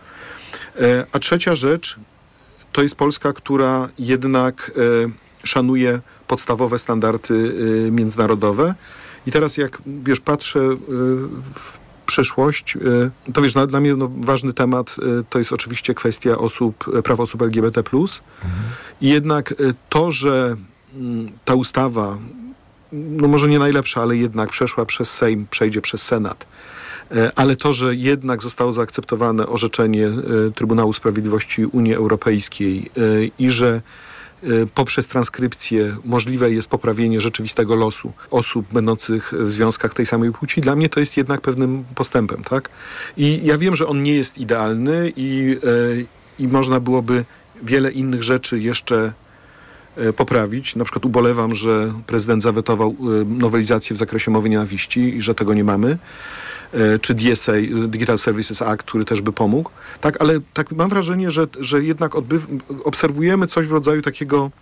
A trzecia rzecz to jest Polska, która jednak szanuje podstawowe standardy międzynarodowe. I teraz jak, wiesz, patrzę w przyszłość, to wiesz, dla mnie ważny temat to jest oczywiście kwestia praw osób LGBT+. I jednak to, że ta ustawa, no może nie najlepsza, ale jednak przeszła przez Sejm, przejdzie przez Senat, ale to, że jednak zostało zaakceptowane orzeczenie Trybunału Sprawiedliwości Unii Europejskiej i że poprzez transkrypcję możliwe jest poprawienie rzeczywistego losu osób będących w związkach tej samej płci, dla mnie to jest jednak pewnym postępem, tak? I ja wiem, że on nie jest idealny i można byłoby wiele innych rzeczy jeszcze poprawić. Na przykład ubolewam, że prezydent zawetował nowelizację w zakresie mowy nienawiści i że tego nie mamy. Czy DSA, Digital Services Act, który też by pomógł. Tak, ale tak mam wrażenie, że jednak obserwujemy coś w rodzaju takiego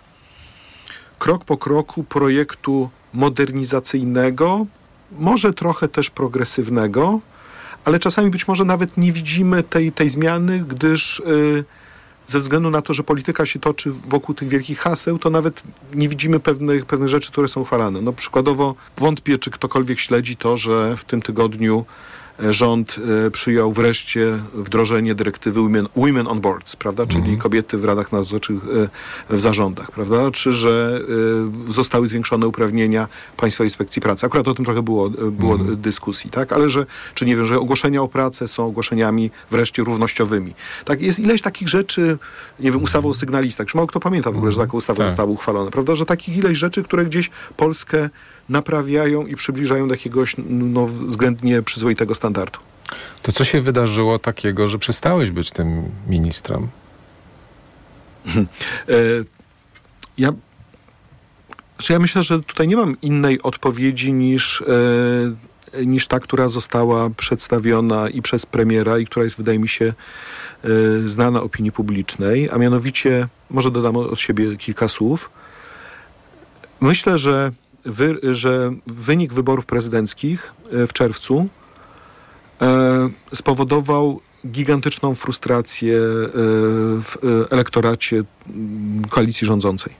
krok po kroku projektu modernizacyjnego, może trochę też progresywnego, ale czasami być może nawet nie widzimy tej zmiany, gdyż ze względu na to, że polityka się toczy wokół tych wielkich haseł, to nawet nie widzimy pewnych rzeczy, które są uchwalane. No przykładowo wątpię, czy ktokolwiek śledzi to, że w tym tygodniu rząd przyjął wreszcie wdrożenie dyrektywy Women on Boards, prawda? Czyli kobiety w radach nadzorczych, w zarządach, prawda? Czy że zostały zwiększone uprawnienia Państwowej Inspekcji Pracy. Akurat o tym trochę było dyskusji, tak? Ale że ogłoszenia o pracę są ogłoszeniami wreszcie równościowymi. Tak? Jest ileś takich rzeczy, nie wiem, ustawa o sygnalistach. Już mało kto pamięta w ogóle, że taka ustawa została uchwalona, prawda? Że takich ileś rzeczy, które gdzieś Polskę naprawiają i przybliżają do jakiegoś względnie przyzwoitego standardu. To co się wydarzyło takiego, że przestałeś być tym ministrem? Ja myślę, że tutaj nie mam innej odpowiedzi niż ta, która została przedstawiona i przez premiera i która jest, wydaje mi się, znana opinii publicznej, a mianowicie, może dodam od siebie kilka słów. Myślę, że wynik wyborów prezydenckich w czerwcu spowodował gigantyczną frustrację w elektoracie koalicji rządzącej.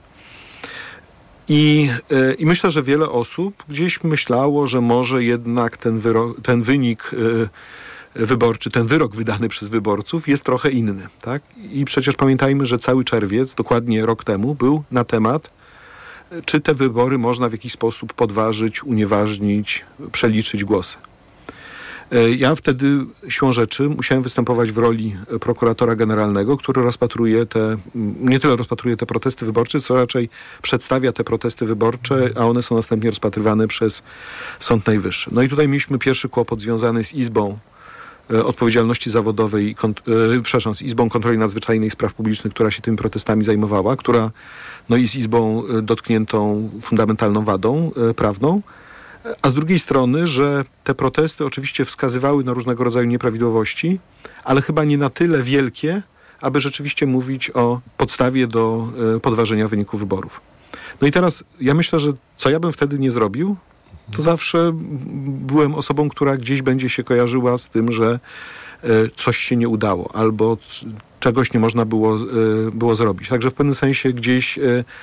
I myślę, że wiele osób gdzieś myślało, że może jednak ten wynik wyborczy, ten wyrok wydany przez wyborców jest trochę inny. Tak? I przecież pamiętajmy, że cały czerwiec, dokładnie rok temu, był na temat, czy te wybory można w jakiś sposób podważyć, unieważnić, przeliczyć głosy. Ja wtedy siłą rzeczy musiałem występować w roli prokuratora generalnego, który nie tyle rozpatruje te protesty wyborcze, co raczej przedstawia te protesty wyborcze, a one są następnie rozpatrywane przez Sąd Najwyższy. No i tutaj mieliśmy pierwszy kłopot związany z Izbą Odpowiedzialności Zawodowej, z Izbą Kontroli Nadzwyczajnej i Spraw Publicznych, która się tymi protestami zajmowała, która jest izbą dotkniętą fundamentalną wadą prawną, a z drugiej strony, że te protesty oczywiście wskazywały na różnego rodzaju nieprawidłowości, ale chyba nie na tyle wielkie, aby rzeczywiście mówić o podstawie do podważenia wyniku wyborów. No i teraz ja myślę, że co ja bym wtedy nie zrobił, to zawsze byłem osobą, która gdzieś będzie się kojarzyła z tym, że coś się nie udało albo czegoś nie można było zrobić. Także w pewnym sensie gdzieś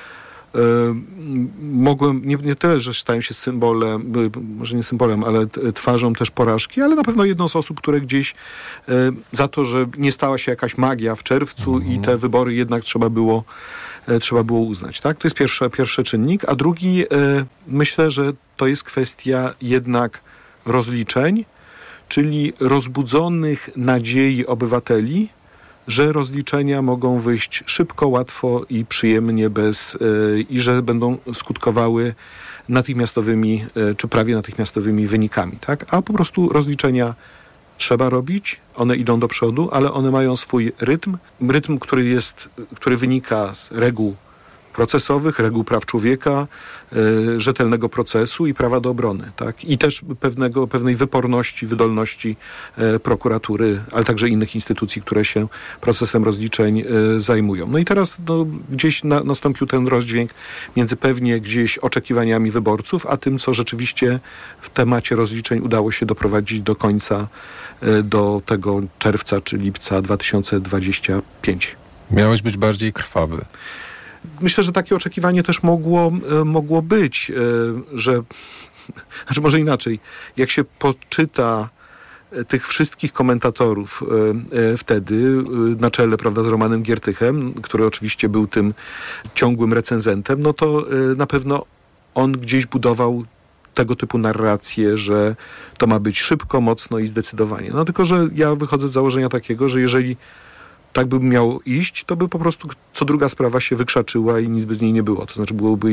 mogłem, nie tyle, że stałem się symbolem, może nie symbolem, ale twarzą też porażki, ale na pewno jedną z osób, które gdzieś za to, że nie stała się jakaś magia w czerwcu i te wybory jednak trzeba było uznać. Tak? To jest pierwszy czynnik, a drugi myślę, że to jest kwestia jednak rozliczeń, czyli rozbudzonych nadziei obywateli, że rozliczenia mogą wyjść szybko, łatwo i przyjemnie i że będą skutkowały natychmiastowymi czy prawie natychmiastowymi wynikami. Tak? A po prostu rozliczenia trzeba robić, one idą do przodu, ale one mają swój rytm, który wynika z reguł procesowych, reguł praw człowieka, rzetelnego procesu i prawa do obrony. Tak? I też pewnej wyporności, wydolności prokuratury, ale także innych instytucji, które się procesem rozliczeń zajmują. No i teraz gdzieś nastąpił ten rozdźwięk między pewnie gdzieś oczekiwaniami wyborców, a tym, co rzeczywiście w temacie rozliczeń udało się doprowadzić do końca, do tego czerwca czy lipca 2025. Miałeś być bardziej krwawy. Myślę, że takie oczekiwanie też mogło być, znaczy może inaczej, jak się poczyta tych wszystkich komentatorów wtedy na czele, prawda, z Romanem Giertychem, który oczywiście był tym ciągłym recenzentem, no to na pewno on gdzieś budował tego typu narrację, że to ma być szybko, mocno i zdecydowanie. No tylko, że ja wychodzę z założenia takiego, że jeżeli tak by miało iść, to by po prostu co druga sprawa się wykrzaczyła i nic by z niej nie było. To znaczy byłaby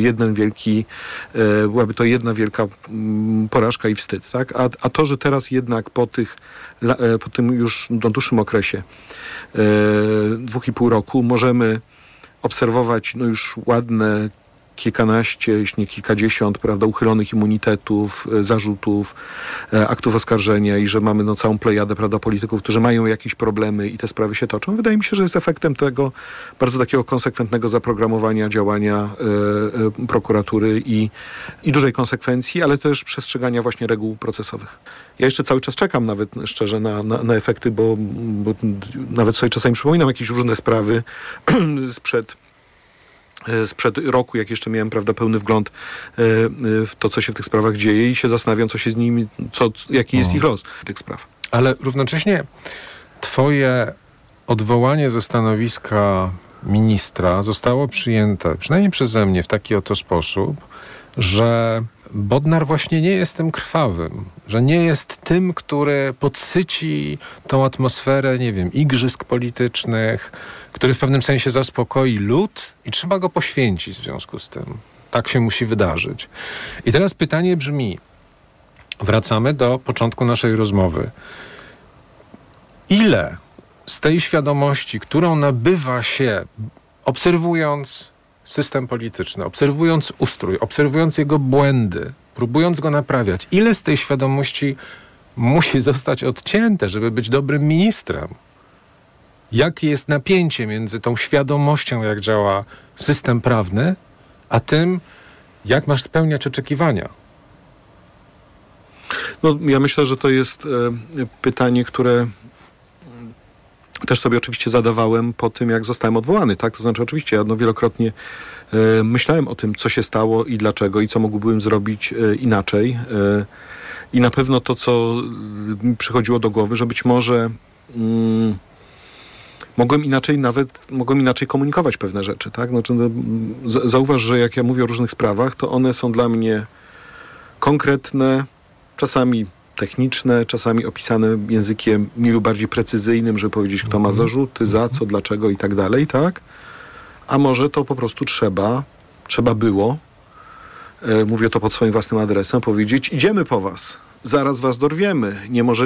to jedna wielka porażka i wstyd. Tak? A to, że teraz jednak po tym już dłuższym okresie 2,5 roku możemy obserwować już ładne kilkanaście, jeśli nie kilkadziesiąt, prawda, uchylonych immunitetów, zarzutów, aktów oskarżenia i że mamy całą plejadę, prawda, polityków, którzy mają jakieś problemy i te sprawy się toczą. Wydaje mi się, że jest efektem tego bardzo takiego konsekwentnego zaprogramowania działania prokuratury i dużej konsekwencji, ale też przestrzegania właśnie reguł procesowych. Ja jeszcze cały czas czekam nawet szczerze na efekty, bo nawet sobie czasami przypominam jakieś różne sprawy sprzed roku, jak jeszcze miałem, prawda, pełny wgląd w to, co się w tych sprawach dzieje i się zastanawiam, co się z nimi, jaki jest ich los tych spraw. Ale równocześnie twoje odwołanie ze stanowiska ministra zostało przyjęte, przynajmniej przeze mnie, w taki oto sposób, że Bodnar właśnie nie jest tym krwawym, że nie jest tym, który podsyci tą atmosferę, nie wiem, igrzysk politycznych, który w pewnym sensie zaspokoi lud i trzeba go poświęcić w związku z tym. Tak się musi wydarzyć. I teraz pytanie brzmi, wracamy do początku naszej rozmowy. Ile z tej świadomości, którą nabywa się obserwując system polityczny, obserwując ustrój, obserwując jego błędy, próbując go naprawiać, ile z tej świadomości musi zostać odcięte, żeby być dobrym ministrem? Jakie jest napięcie między tą świadomością, jak działa system prawny, a tym, jak masz spełniać oczekiwania? No, ja myślę, że to jest pytanie, które też sobie oczywiście zadawałem po tym, jak zostałem odwołany. Tak? To znaczy oczywiście ja wielokrotnie myślałem o tym, co się stało i dlaczego i co mógłbym zrobić inaczej. I na pewno to, co mi przychodziło do głowy, że być może mogłem inaczej komunikować pewne rzeczy. Tak? Znaczy, zauważ, że jak ja mówię o różnych sprawach, to one są dla mnie konkretne, czasami techniczne, czasami opisane językiem mniej lub bardziej precyzyjnym, żeby powiedzieć, kto ma zarzuty, za co, dlaczego i tak dalej, tak? A może to po prostu trzeba było, mówię to pod swoim własnym adresem, powiedzieć, idziemy po was, zaraz was dorwiemy,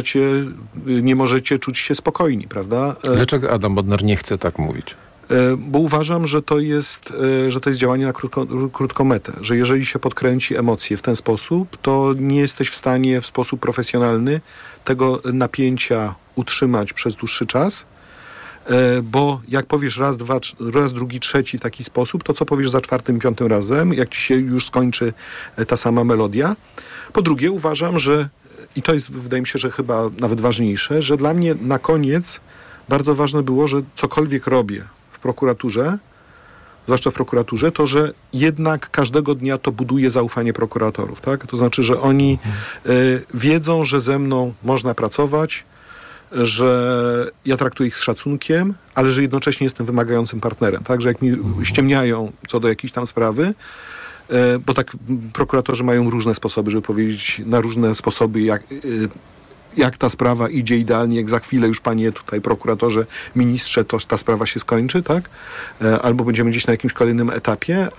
nie możecie czuć się spokojni, prawda? Dlaczego Adam Bodnar nie chce tak mówić? Bo uważam, że to jest działanie na krótką metę, że jeżeli się podkręci emocje w ten sposób, to nie jesteś w stanie w sposób profesjonalny tego napięcia utrzymać przez dłuższy czas, bo jak powiesz raz, drugi, trzeci w taki sposób, to co powiesz za czwartym, piątym razem, jak ci się już skończy ta sama melodia. Po drugie, uważam, że, i to jest, wydaje mi się, że chyba nawet ważniejsze, że dla mnie na koniec bardzo ważne było, że cokolwiek robię w prokuraturze, zwłaszcza w prokuraturze, to, że jednak każdego dnia to buduje zaufanie prokuratorów, tak? To znaczy, że oni wiedzą, że ze mną można pracować, że ja traktuję ich z szacunkiem, ale że jednocześnie jestem wymagającym partnerem, tak? Że jak mi ściemniają co do jakiejś tam sprawy, bo tak prokuratorzy mają różne sposoby, żeby powiedzieć na różne sposoby, jak ta sprawa idzie idealnie, jak za chwilę już panie tutaj prokuratorze, ministrze, to ta sprawa się skończy, tak? Albo będziemy gdzieś na jakimś kolejnym etapie,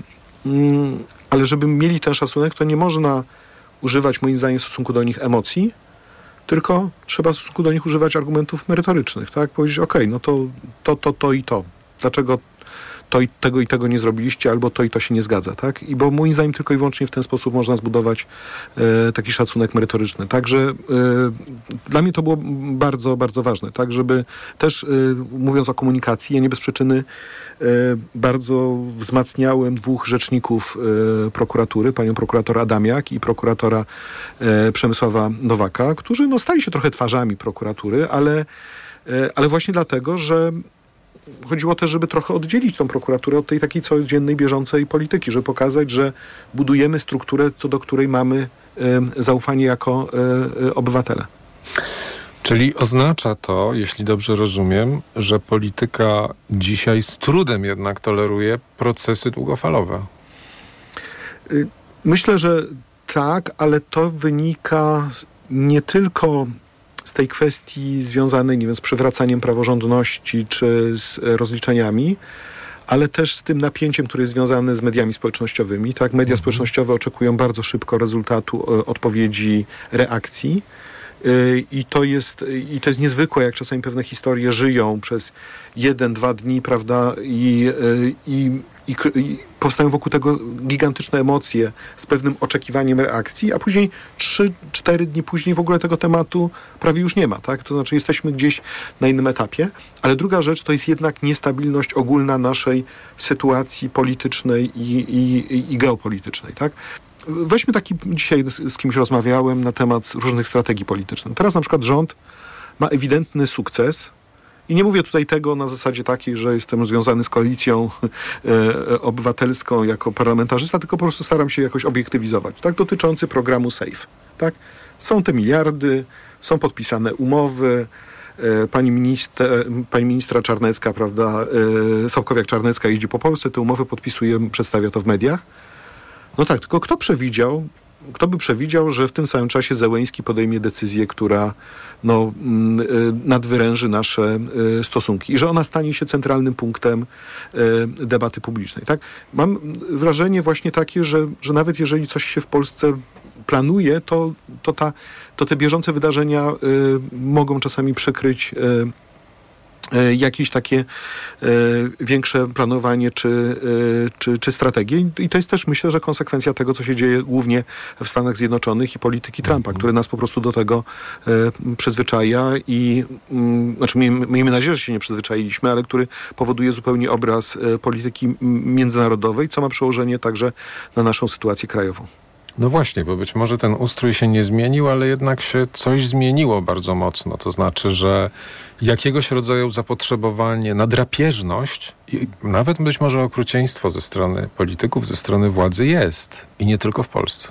ale żeby mieli ten szacunek, to nie można używać moim zdaniem w stosunku do nich emocji, tylko trzeba w stosunku do nich używać argumentów merytorycznych, tak? Powiedzieć, okej, no to i to. Dlaczego tego i tego nie zrobiliście, albo to i to się nie zgadza, tak? I bo moim zdaniem tylko i wyłącznie w ten sposób można zbudować taki szacunek merytoryczny. Także dla mnie to było bardzo, bardzo ważne, tak? Żeby też, mówiąc o komunikacji, ja nie bez przyczyny bardzo wzmacniałem dwóch rzeczników prokuratury, panią prokurator Adamiak i prokuratora Przemysława Nowaka, którzy stali się trochę twarzami prokuratury, ale właśnie dlatego, że chodziło też, żeby trochę oddzielić tą prokuraturę od tej takiej codziennej, bieżącej polityki, żeby pokazać, że budujemy strukturę, co do której mamy zaufanie jako obywatele. Czyli oznacza to, jeśli dobrze rozumiem, że polityka dzisiaj z trudem jednak toleruje procesy długofalowe. Myślę, że tak, ale to wynika nie tylko z tej kwestii związanej, nie wiem, z przywracaniem praworządności czy z rozliczeniami, ale też z tym napięciem, które jest związane z mediami społecznościowymi. Tak, media społecznościowe oczekują bardzo szybko rezultatu, odpowiedzi, reakcji. I to jest niezwykłe, jak czasami pewne historie żyją przez 1-2 dni, prawda, i powstają wokół tego gigantyczne emocje z pewnym oczekiwaniem reakcji, a później 3-4 dni później w ogóle tego tematu prawie już nie ma, tak? To znaczy jesteśmy gdzieś na innym etapie, ale druga rzecz to jest jednak niestabilność ogólna naszej sytuacji politycznej i geopolitycznej, tak? Weźmy taki, dzisiaj z kimś rozmawiałem na temat różnych strategii politycznych. Teraz na przykład rząd ma ewidentny sukces i nie mówię tutaj tego na zasadzie takiej, że jestem związany z koalicją obywatelską jako parlamentarzysta, tylko po prostu staram się jakoś obiektywizować, tak? Dotyczący programu SAFE, tak? Są te miliardy, są podpisane umowy, pani ministra Czarnecka, prawda, Sławkowiak-Czarnecka jeździ po Polsce, te umowy podpisuje, przedstawia to w mediach. No tak, tylko kto by przewidział, że w tym samym czasie Zełenski podejmie decyzję, która nadwyręży nasze stosunki i że ona stanie się centralnym punktem debaty publicznej, tak? Mam wrażenie właśnie takie, że nawet jeżeli coś się w Polsce planuje, to te bieżące wydarzenia mogą czasami przykryć jakieś takie większe planowanie czy strategie. I to jest też, myślę, że konsekwencja tego, co się dzieje głównie w Stanach Zjednoczonych i polityki Trumpa, który nas po prostu do tego przyzwyczaja i znaczy miejmy nadzieję, że się nie przyzwyczailiśmy, ale który powoduje zupełnie obraz polityki międzynarodowej, co ma przełożenie także na naszą sytuację krajową. No właśnie, bo być może ten ustrój się nie zmienił, ale jednak się coś zmieniło bardzo mocno. To znaczy, że jakiegoś rodzaju zapotrzebowanie na drapieżność i nawet być może okrucieństwo ze strony polityków, ze strony władzy jest. I nie tylko w Polsce.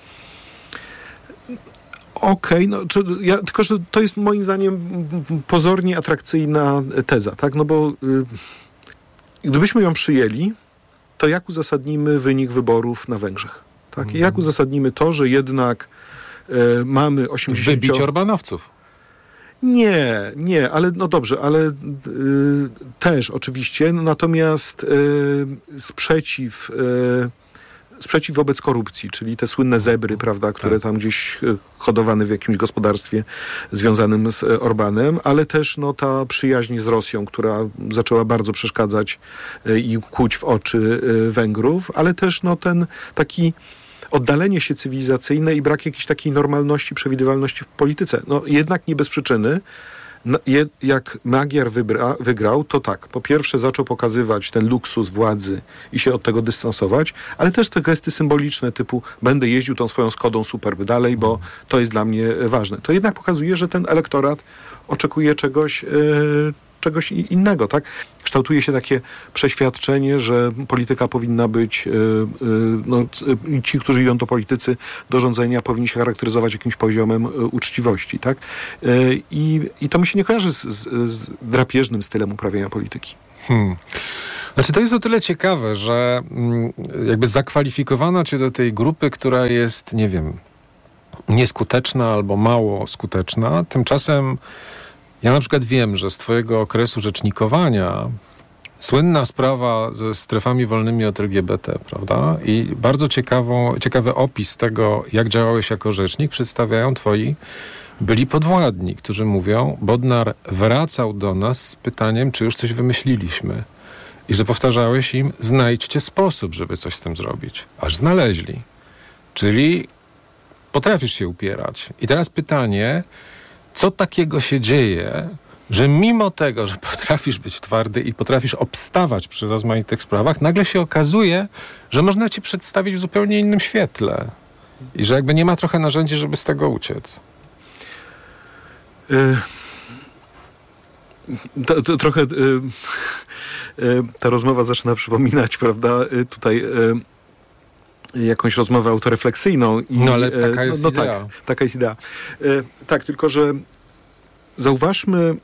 Okej, tylko że to jest moim zdaniem pozornie atrakcyjna teza, tak? No bo gdybyśmy ją przyjęli, to jak uzasadnimy wynik wyborów na Węgrzech? Tak? I jak uzasadnimy to, że jednak mamy 80... Wybić Orbanowców. Nie, ale no dobrze, ale też oczywiście, natomiast sprzeciw wobec korupcji, czyli te słynne zebry, prawda, które tam gdzieś hodowane w jakimś gospodarstwie związanym z Orbanem, ale też no, ta przyjaźń z Rosją, która zaczęła bardzo przeszkadzać i kłuć w oczy Węgrów, ale też no, ten taki oddalenie się cywilizacyjne i brak jakiejś takiej normalności, przewidywalności w polityce. No jednak nie bez przyczyny. Jak Magyar wygrał, to tak, po pierwsze zaczął pokazywać ten luksus władzy i się od tego dystansować, ale też te gesty symboliczne typu będę jeździł tą swoją Skodą Superb dalej, bo to jest dla mnie ważne. To jednak pokazuje, że ten elektorat oczekuje czegoś innego, tak? Kształtuje się takie przeświadczenie, że polityka powinna być, ci, którzy idą do politycy, do rządzenia, powinni się charakteryzować jakimś poziomem uczciwości, tak? I to mi się nie kojarzy z drapieżnym stylem uprawiania polityki. Znaczy to jest o tyle ciekawe, że jakby zakwalifikowano cię do tej grupy, która jest, nie wiem, nieskuteczna albo mało skuteczna. Tymczasem ja na przykład wiem, że z twojego okresu rzecznikowania słynna sprawa ze strefami wolnymi od LGBT, prawda? I bardzo ciekawy opis tego, jak działałeś jako rzecznik, przedstawiają twoi byli podwładni, którzy mówią, Bodnar wracał do nas z pytaniem, czy już coś wymyśliliśmy. I że powtarzałeś im, znajdźcie sposób, żeby coś z tym zrobić. Aż znaleźli. Czyli potrafisz się upierać. I teraz pytanie, co takiego się dzieje, że mimo tego, że potrafisz być twardy i potrafisz obstawać przy rozmaitych sprawach, nagle się okazuje, że można cię przedstawić w zupełnie innym świetle. I że jakby nie ma trochę narzędzi, żeby z tego uciec. Trochę ta rozmowa zaczyna przypominać, prawda, tutaj jakąś rozmowę autorefleksyjną. No ale taka jest idea. Tak, taka jest idea. Tak, tylko że zauważmy,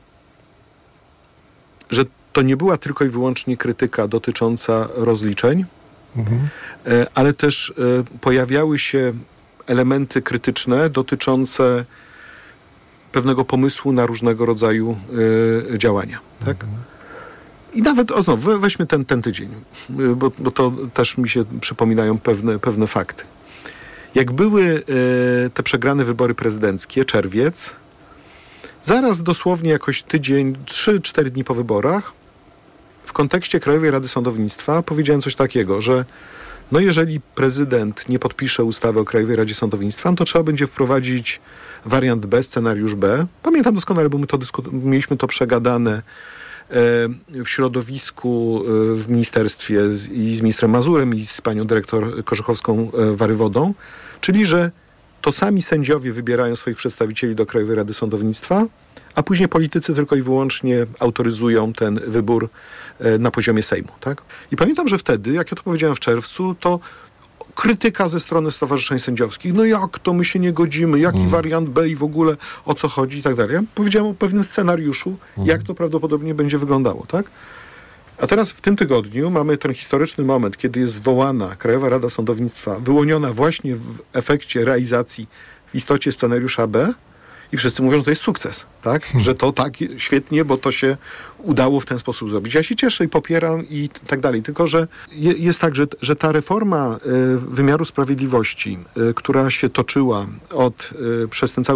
że to nie była tylko i wyłącznie krytyka dotycząca rozliczeń, ale też pojawiały się elementy krytyczne dotyczące pewnego pomysłu na różnego rodzaju działania. Tak? I nawet, znowu, weźmy ten tydzień, bo to też mi się przypominają pewne fakty. Jak były te przegrane wybory prezydenckie, czerwiec, zaraz dosłownie jakoś tydzień, 3-4 dni po wyborach, w kontekście Krajowej Rady Sądownictwa powiedziałem coś takiego, że no jeżeli prezydent nie podpisze ustawy o Krajowej Radzie Sądownictwa, no to trzeba będzie wprowadzić wariant B, scenariusz B. Pamiętam doskonale, bo my mieliśmy to przegadane w środowisku, w ministerstwie i z ministrem Mazurem i z panią dyrektor Korzechowską-Warywodą, czyli że to sami sędziowie wybierają swoich przedstawicieli do Krajowej Rady Sądownictwa, a później politycy tylko i wyłącznie autoryzują ten wybór na poziomie Sejmu. Tak? I pamiętam, że wtedy, jak ja to powiedziałem w czerwcu, to krytyka ze strony stowarzyszeń sędziowskich. No jak to my się nie godzimy? Jaki wariant B i w ogóle o co chodzi i tak dalej. Ja powiedziałem o pewnym scenariuszu, jak to prawdopodobnie będzie wyglądało. Tak? A teraz w tym tygodniu mamy ten historyczny moment, kiedy jest zwołana Krajowa Rada Sądownictwa, wyłoniona właśnie w efekcie realizacji w istocie scenariusza B i wszyscy mówią, że to jest sukces, tak? Że to tak świetnie, bo to się udało w ten sposób zrobić. Ja się cieszę i popieram i tak dalej, tylko że jest tak, że ta reforma wymiaru sprawiedliwości, która się toczyła przez ten cały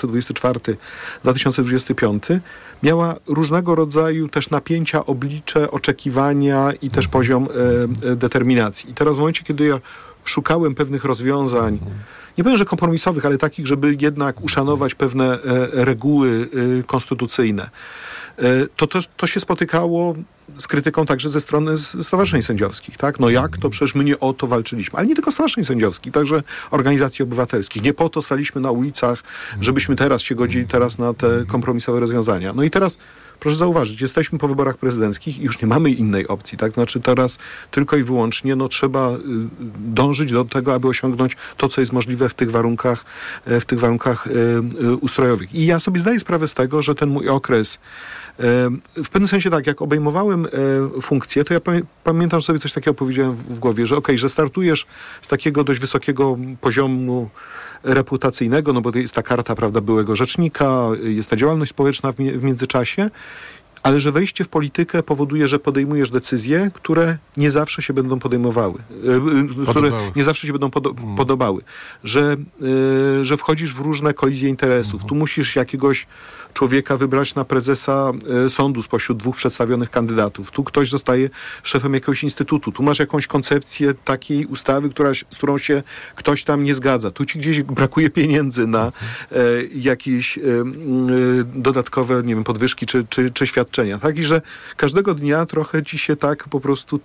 2024-2025, miała różnego rodzaju też napięcia, oblicze, oczekiwania i też poziom determinacji. I teraz w momencie, kiedy ja szukałem pewnych rozwiązań, nie powiem, że kompromisowych, ale takich, żeby jednak uszanować pewne reguły konstytucyjne, to się spotykało z krytyką także ze strony stowarzyszeń sędziowskich. Tak? No jak to? Przecież my nie o to walczyliśmy. Ale nie tylko stowarzyszeń sędziowskich, także organizacji obywatelskich. Nie po to staliśmy na ulicach, żebyśmy teraz się godzili na te kompromisowe rozwiązania. No i teraz proszę zauważyć, jesteśmy po wyborach prezydenckich i już nie mamy innej opcji. Tak? Znaczy teraz tylko i wyłącznie trzeba dążyć do tego, aby osiągnąć to, co jest możliwe w tych warunkach ustrojowych. I ja sobie zdaję sprawę z tego, że ten mój okres w pewnym sensie tak, jak obejmowałem funkcję, to ja pamiętam, że sobie coś takiego powiedziałem w głowie, że że startujesz z takiego dość wysokiego poziomu reputacyjnego, no bo jest ta karta, prawda, byłego rzecznika, jest ta działalność społeczna w międzyczasie, ale że wejście w politykę powoduje, że podejmujesz decyzje, które nie zawsze się będą podejmowały. Które nie zawsze się będą podobały. Że wchodzisz w różne kolizje interesów. Tu musisz jakiegoś człowieka wybrać na prezesa sądu spośród 2 przedstawionych kandydatów. Tu ktoś zostaje szefem jakiegoś instytutu. Tu masz jakąś koncepcję takiej ustawy, z którą się ktoś tam nie zgadza. Tu ci gdzieś brakuje pieniędzy na jakieś dodatkowe, nie wiem, podwyżki czy świadczenia. Tak? I że każdego dnia trochę ci się tak po prostu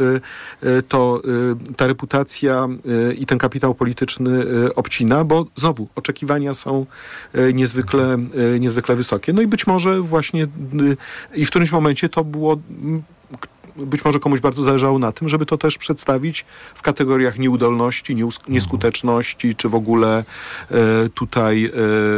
ta reputacja i ten kapitał polityczny obcina, bo znowu oczekiwania są niezwykle wysokie. No i być może właśnie i w którymś momencie to było, być może komuś bardzo zależało na tym, żeby to też przedstawić w kategoriach nieudolności, nieskuteczności, czy w ogóle tutaj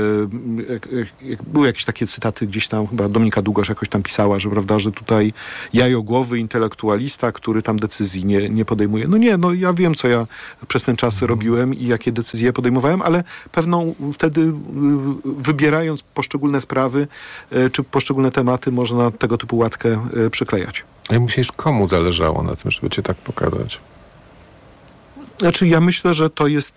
były jakieś takie cytaty gdzieś tam, chyba Dominika Długosz jakoś tam pisała, że prawda, że tutaj jajogłowy intelektualista, który tam decyzji nie podejmuje. No ja wiem, co ja przez ten czas robiłem i jakie decyzje podejmowałem, ale pewną wtedy wybierając poszczególne sprawy, czy poszczególne tematy, można tego typu łatkę przyklejać. Jak myślisz, komu zależało na tym, żeby cię tak pokazać? Znaczy, ja myślę, że to jest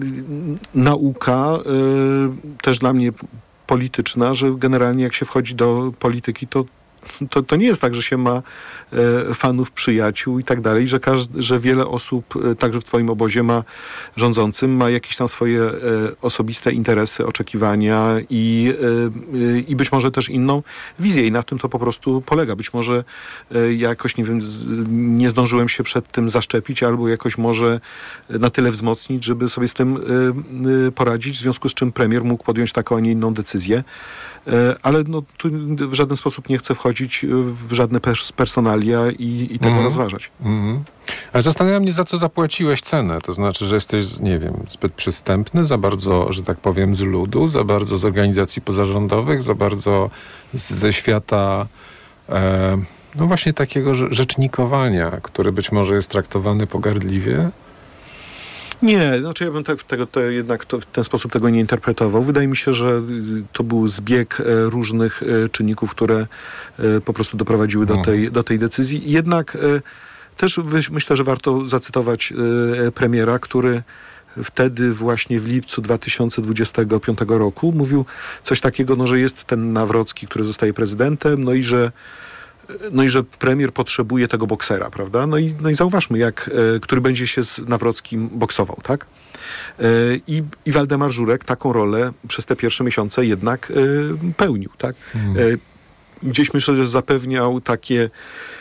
nauka też dla mnie polityczna, że generalnie jak się wchodzi do polityki, to nie jest tak, że się ma fanów, przyjaciół i tak dalej, że wiele osób, także w twoim obozie rządzącym, ma jakieś tam swoje osobiste interesy, oczekiwania i być może też inną wizję i na tym to po prostu polega. Być może jakoś, nie wiem, nie zdążyłem się przed tym zaszczepić albo jakoś może na tyle wzmocnić, żeby sobie z tym poradzić, w związku z czym premier mógł podjąć taką, a nie inną decyzję. Ale tu w żaden sposób nie chcę wchodzić w żadne personalia i tego rozważać. Ale zastanawiam mnie, za co zapłaciłeś cenę. To znaczy, że jesteś, nie wiem, zbyt przystępny, za bardzo, że tak powiem, z ludu, za bardzo z organizacji pozarządowych, za bardzo ze świata no właśnie takiego rzecznikowania, który być może jest traktowany pogardliwie. Nie, znaczy ja bym jednak w ten sposób tego nie interpretował. Wydaje mi się, że to był zbieg różnych czynników, które po prostu doprowadziły do tej decyzji. Jednak też myślę, że warto zacytować premiera, który wtedy właśnie w lipcu 2025 roku mówił coś takiego, że jest ten Nawrocki, który zostaje prezydentem, no i że premier potrzebuje tego boksera, prawda? No i zauważmy, który będzie się z Nawrockim boksował, tak? I Waldemar Żurek taką rolę przez te pierwsze miesiące jednak pełnił, tak? Gdzieś myślę, że zapewniał takie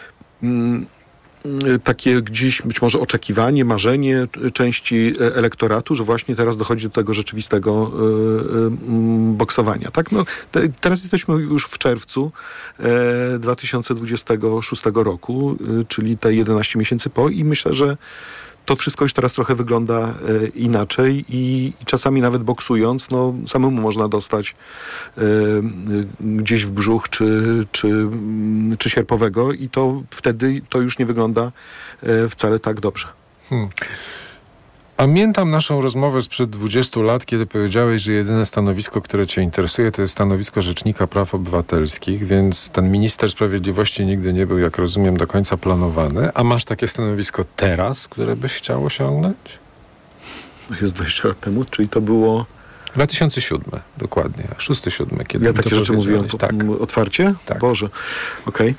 gdzieś być może oczekiwanie, marzenie części elektoratu, że właśnie teraz dochodzi do tego rzeczywistego boksowania. Tak? No, teraz jesteśmy już w czerwcu 2026 roku, czyli te 11 miesięcy po i myślę, że to wszystko już teraz trochę wygląda inaczej i czasami nawet boksując, no samemu można dostać gdzieś w brzuch czy sierpowego i to wtedy to już nie wygląda wcale tak dobrze. Pamiętam naszą rozmowę sprzed 20 lat, kiedy powiedziałeś, że jedyne stanowisko, które cię interesuje, to jest stanowisko Rzecznika Praw Obywatelskich, więc ten minister sprawiedliwości nigdy nie był, jak rozumiem, do końca planowany. A masz takie stanowisko teraz, które byś chciał osiągnąć? Jest 20 lat temu, czyli to było... 2007, dokładnie. 6-7, kiedy ja takie rzeczy mówiłem otwarcie? Tak. Boże, okej.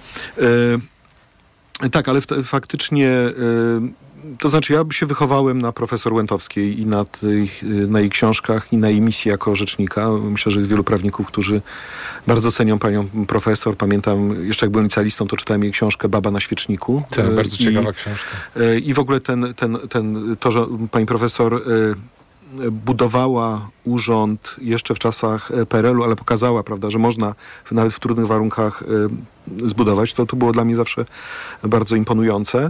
Tak, ale faktycznie... To znaczy, ja się wychowałem na profesor Łętowskiej i na jej książkach i na jej misji jako rzecznika. Myślę, że jest wielu prawników, którzy bardzo cenią panią profesor. Pamiętam, jeszcze jak byłem licealistą, to czytałem jej książkę Baba na świeczniku. Tak, bardzo ciekawa książka. I w ogóle to, że pani profesor budowała urząd jeszcze w czasach PRL-u, ale pokazała, prawda, że można nawet w trudnych warunkach zbudować. To było dla mnie zawsze bardzo imponujące.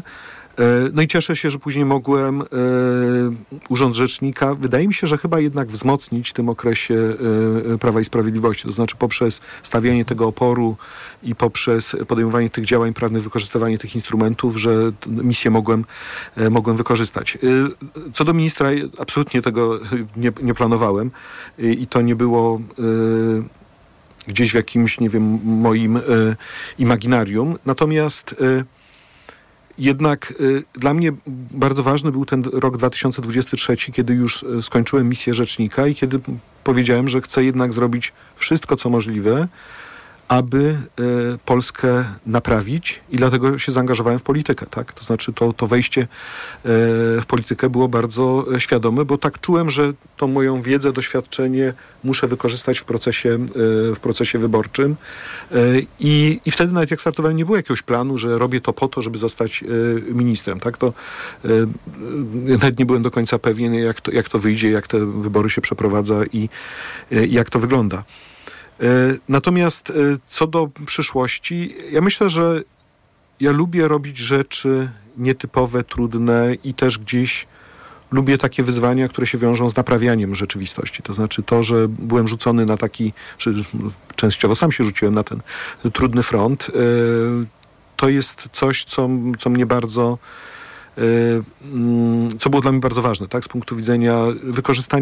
No i cieszę się, że później mogłem urząd rzecznika, wydaje mi się, że chyba jednak wzmocnić w tym okresie Prawa i Sprawiedliwości. To znaczy poprzez stawianie tego oporu i poprzez podejmowanie tych działań prawnych, wykorzystywanie tych instrumentów, że misję mogłem wykorzystać. Co do ministra, absolutnie tego nie planowałem i to nie było gdzieś w jakimś, nie wiem, moim imaginarium. Natomiast jednak dla mnie bardzo ważny był ten rok 2023, kiedy już skończyłem misję rzecznika i kiedy powiedziałem, że chcę jednak zrobić wszystko, co możliwe, aby Polskę naprawić i dlatego się zaangażowałem w politykę. Tak? To znaczy to wejście w politykę było bardzo świadome, bo tak czułem, że tą moją wiedzę, doświadczenie muszę wykorzystać w procesie wyborczym. I wtedy nawet jak startowałem, nie było jakiegoś planu, że robię to po to, żeby zostać ministrem. Tak? To nawet nie byłem do końca pewien, jak to wyjdzie, jak te wybory się przeprowadza i jak to wygląda. Natomiast co do przyszłości, ja myślę, że ja lubię robić rzeczy nietypowe, trudne i też gdzieś lubię takie wyzwania, które się wiążą z naprawianiem rzeczywistości. To znaczy to, że byłem rzucony na taki, czy częściowo sam się rzuciłem na ten trudny front, to jest coś, co mnie bardzo, co było dla mnie bardzo ważne, tak, z punktu widzenia wykorzystania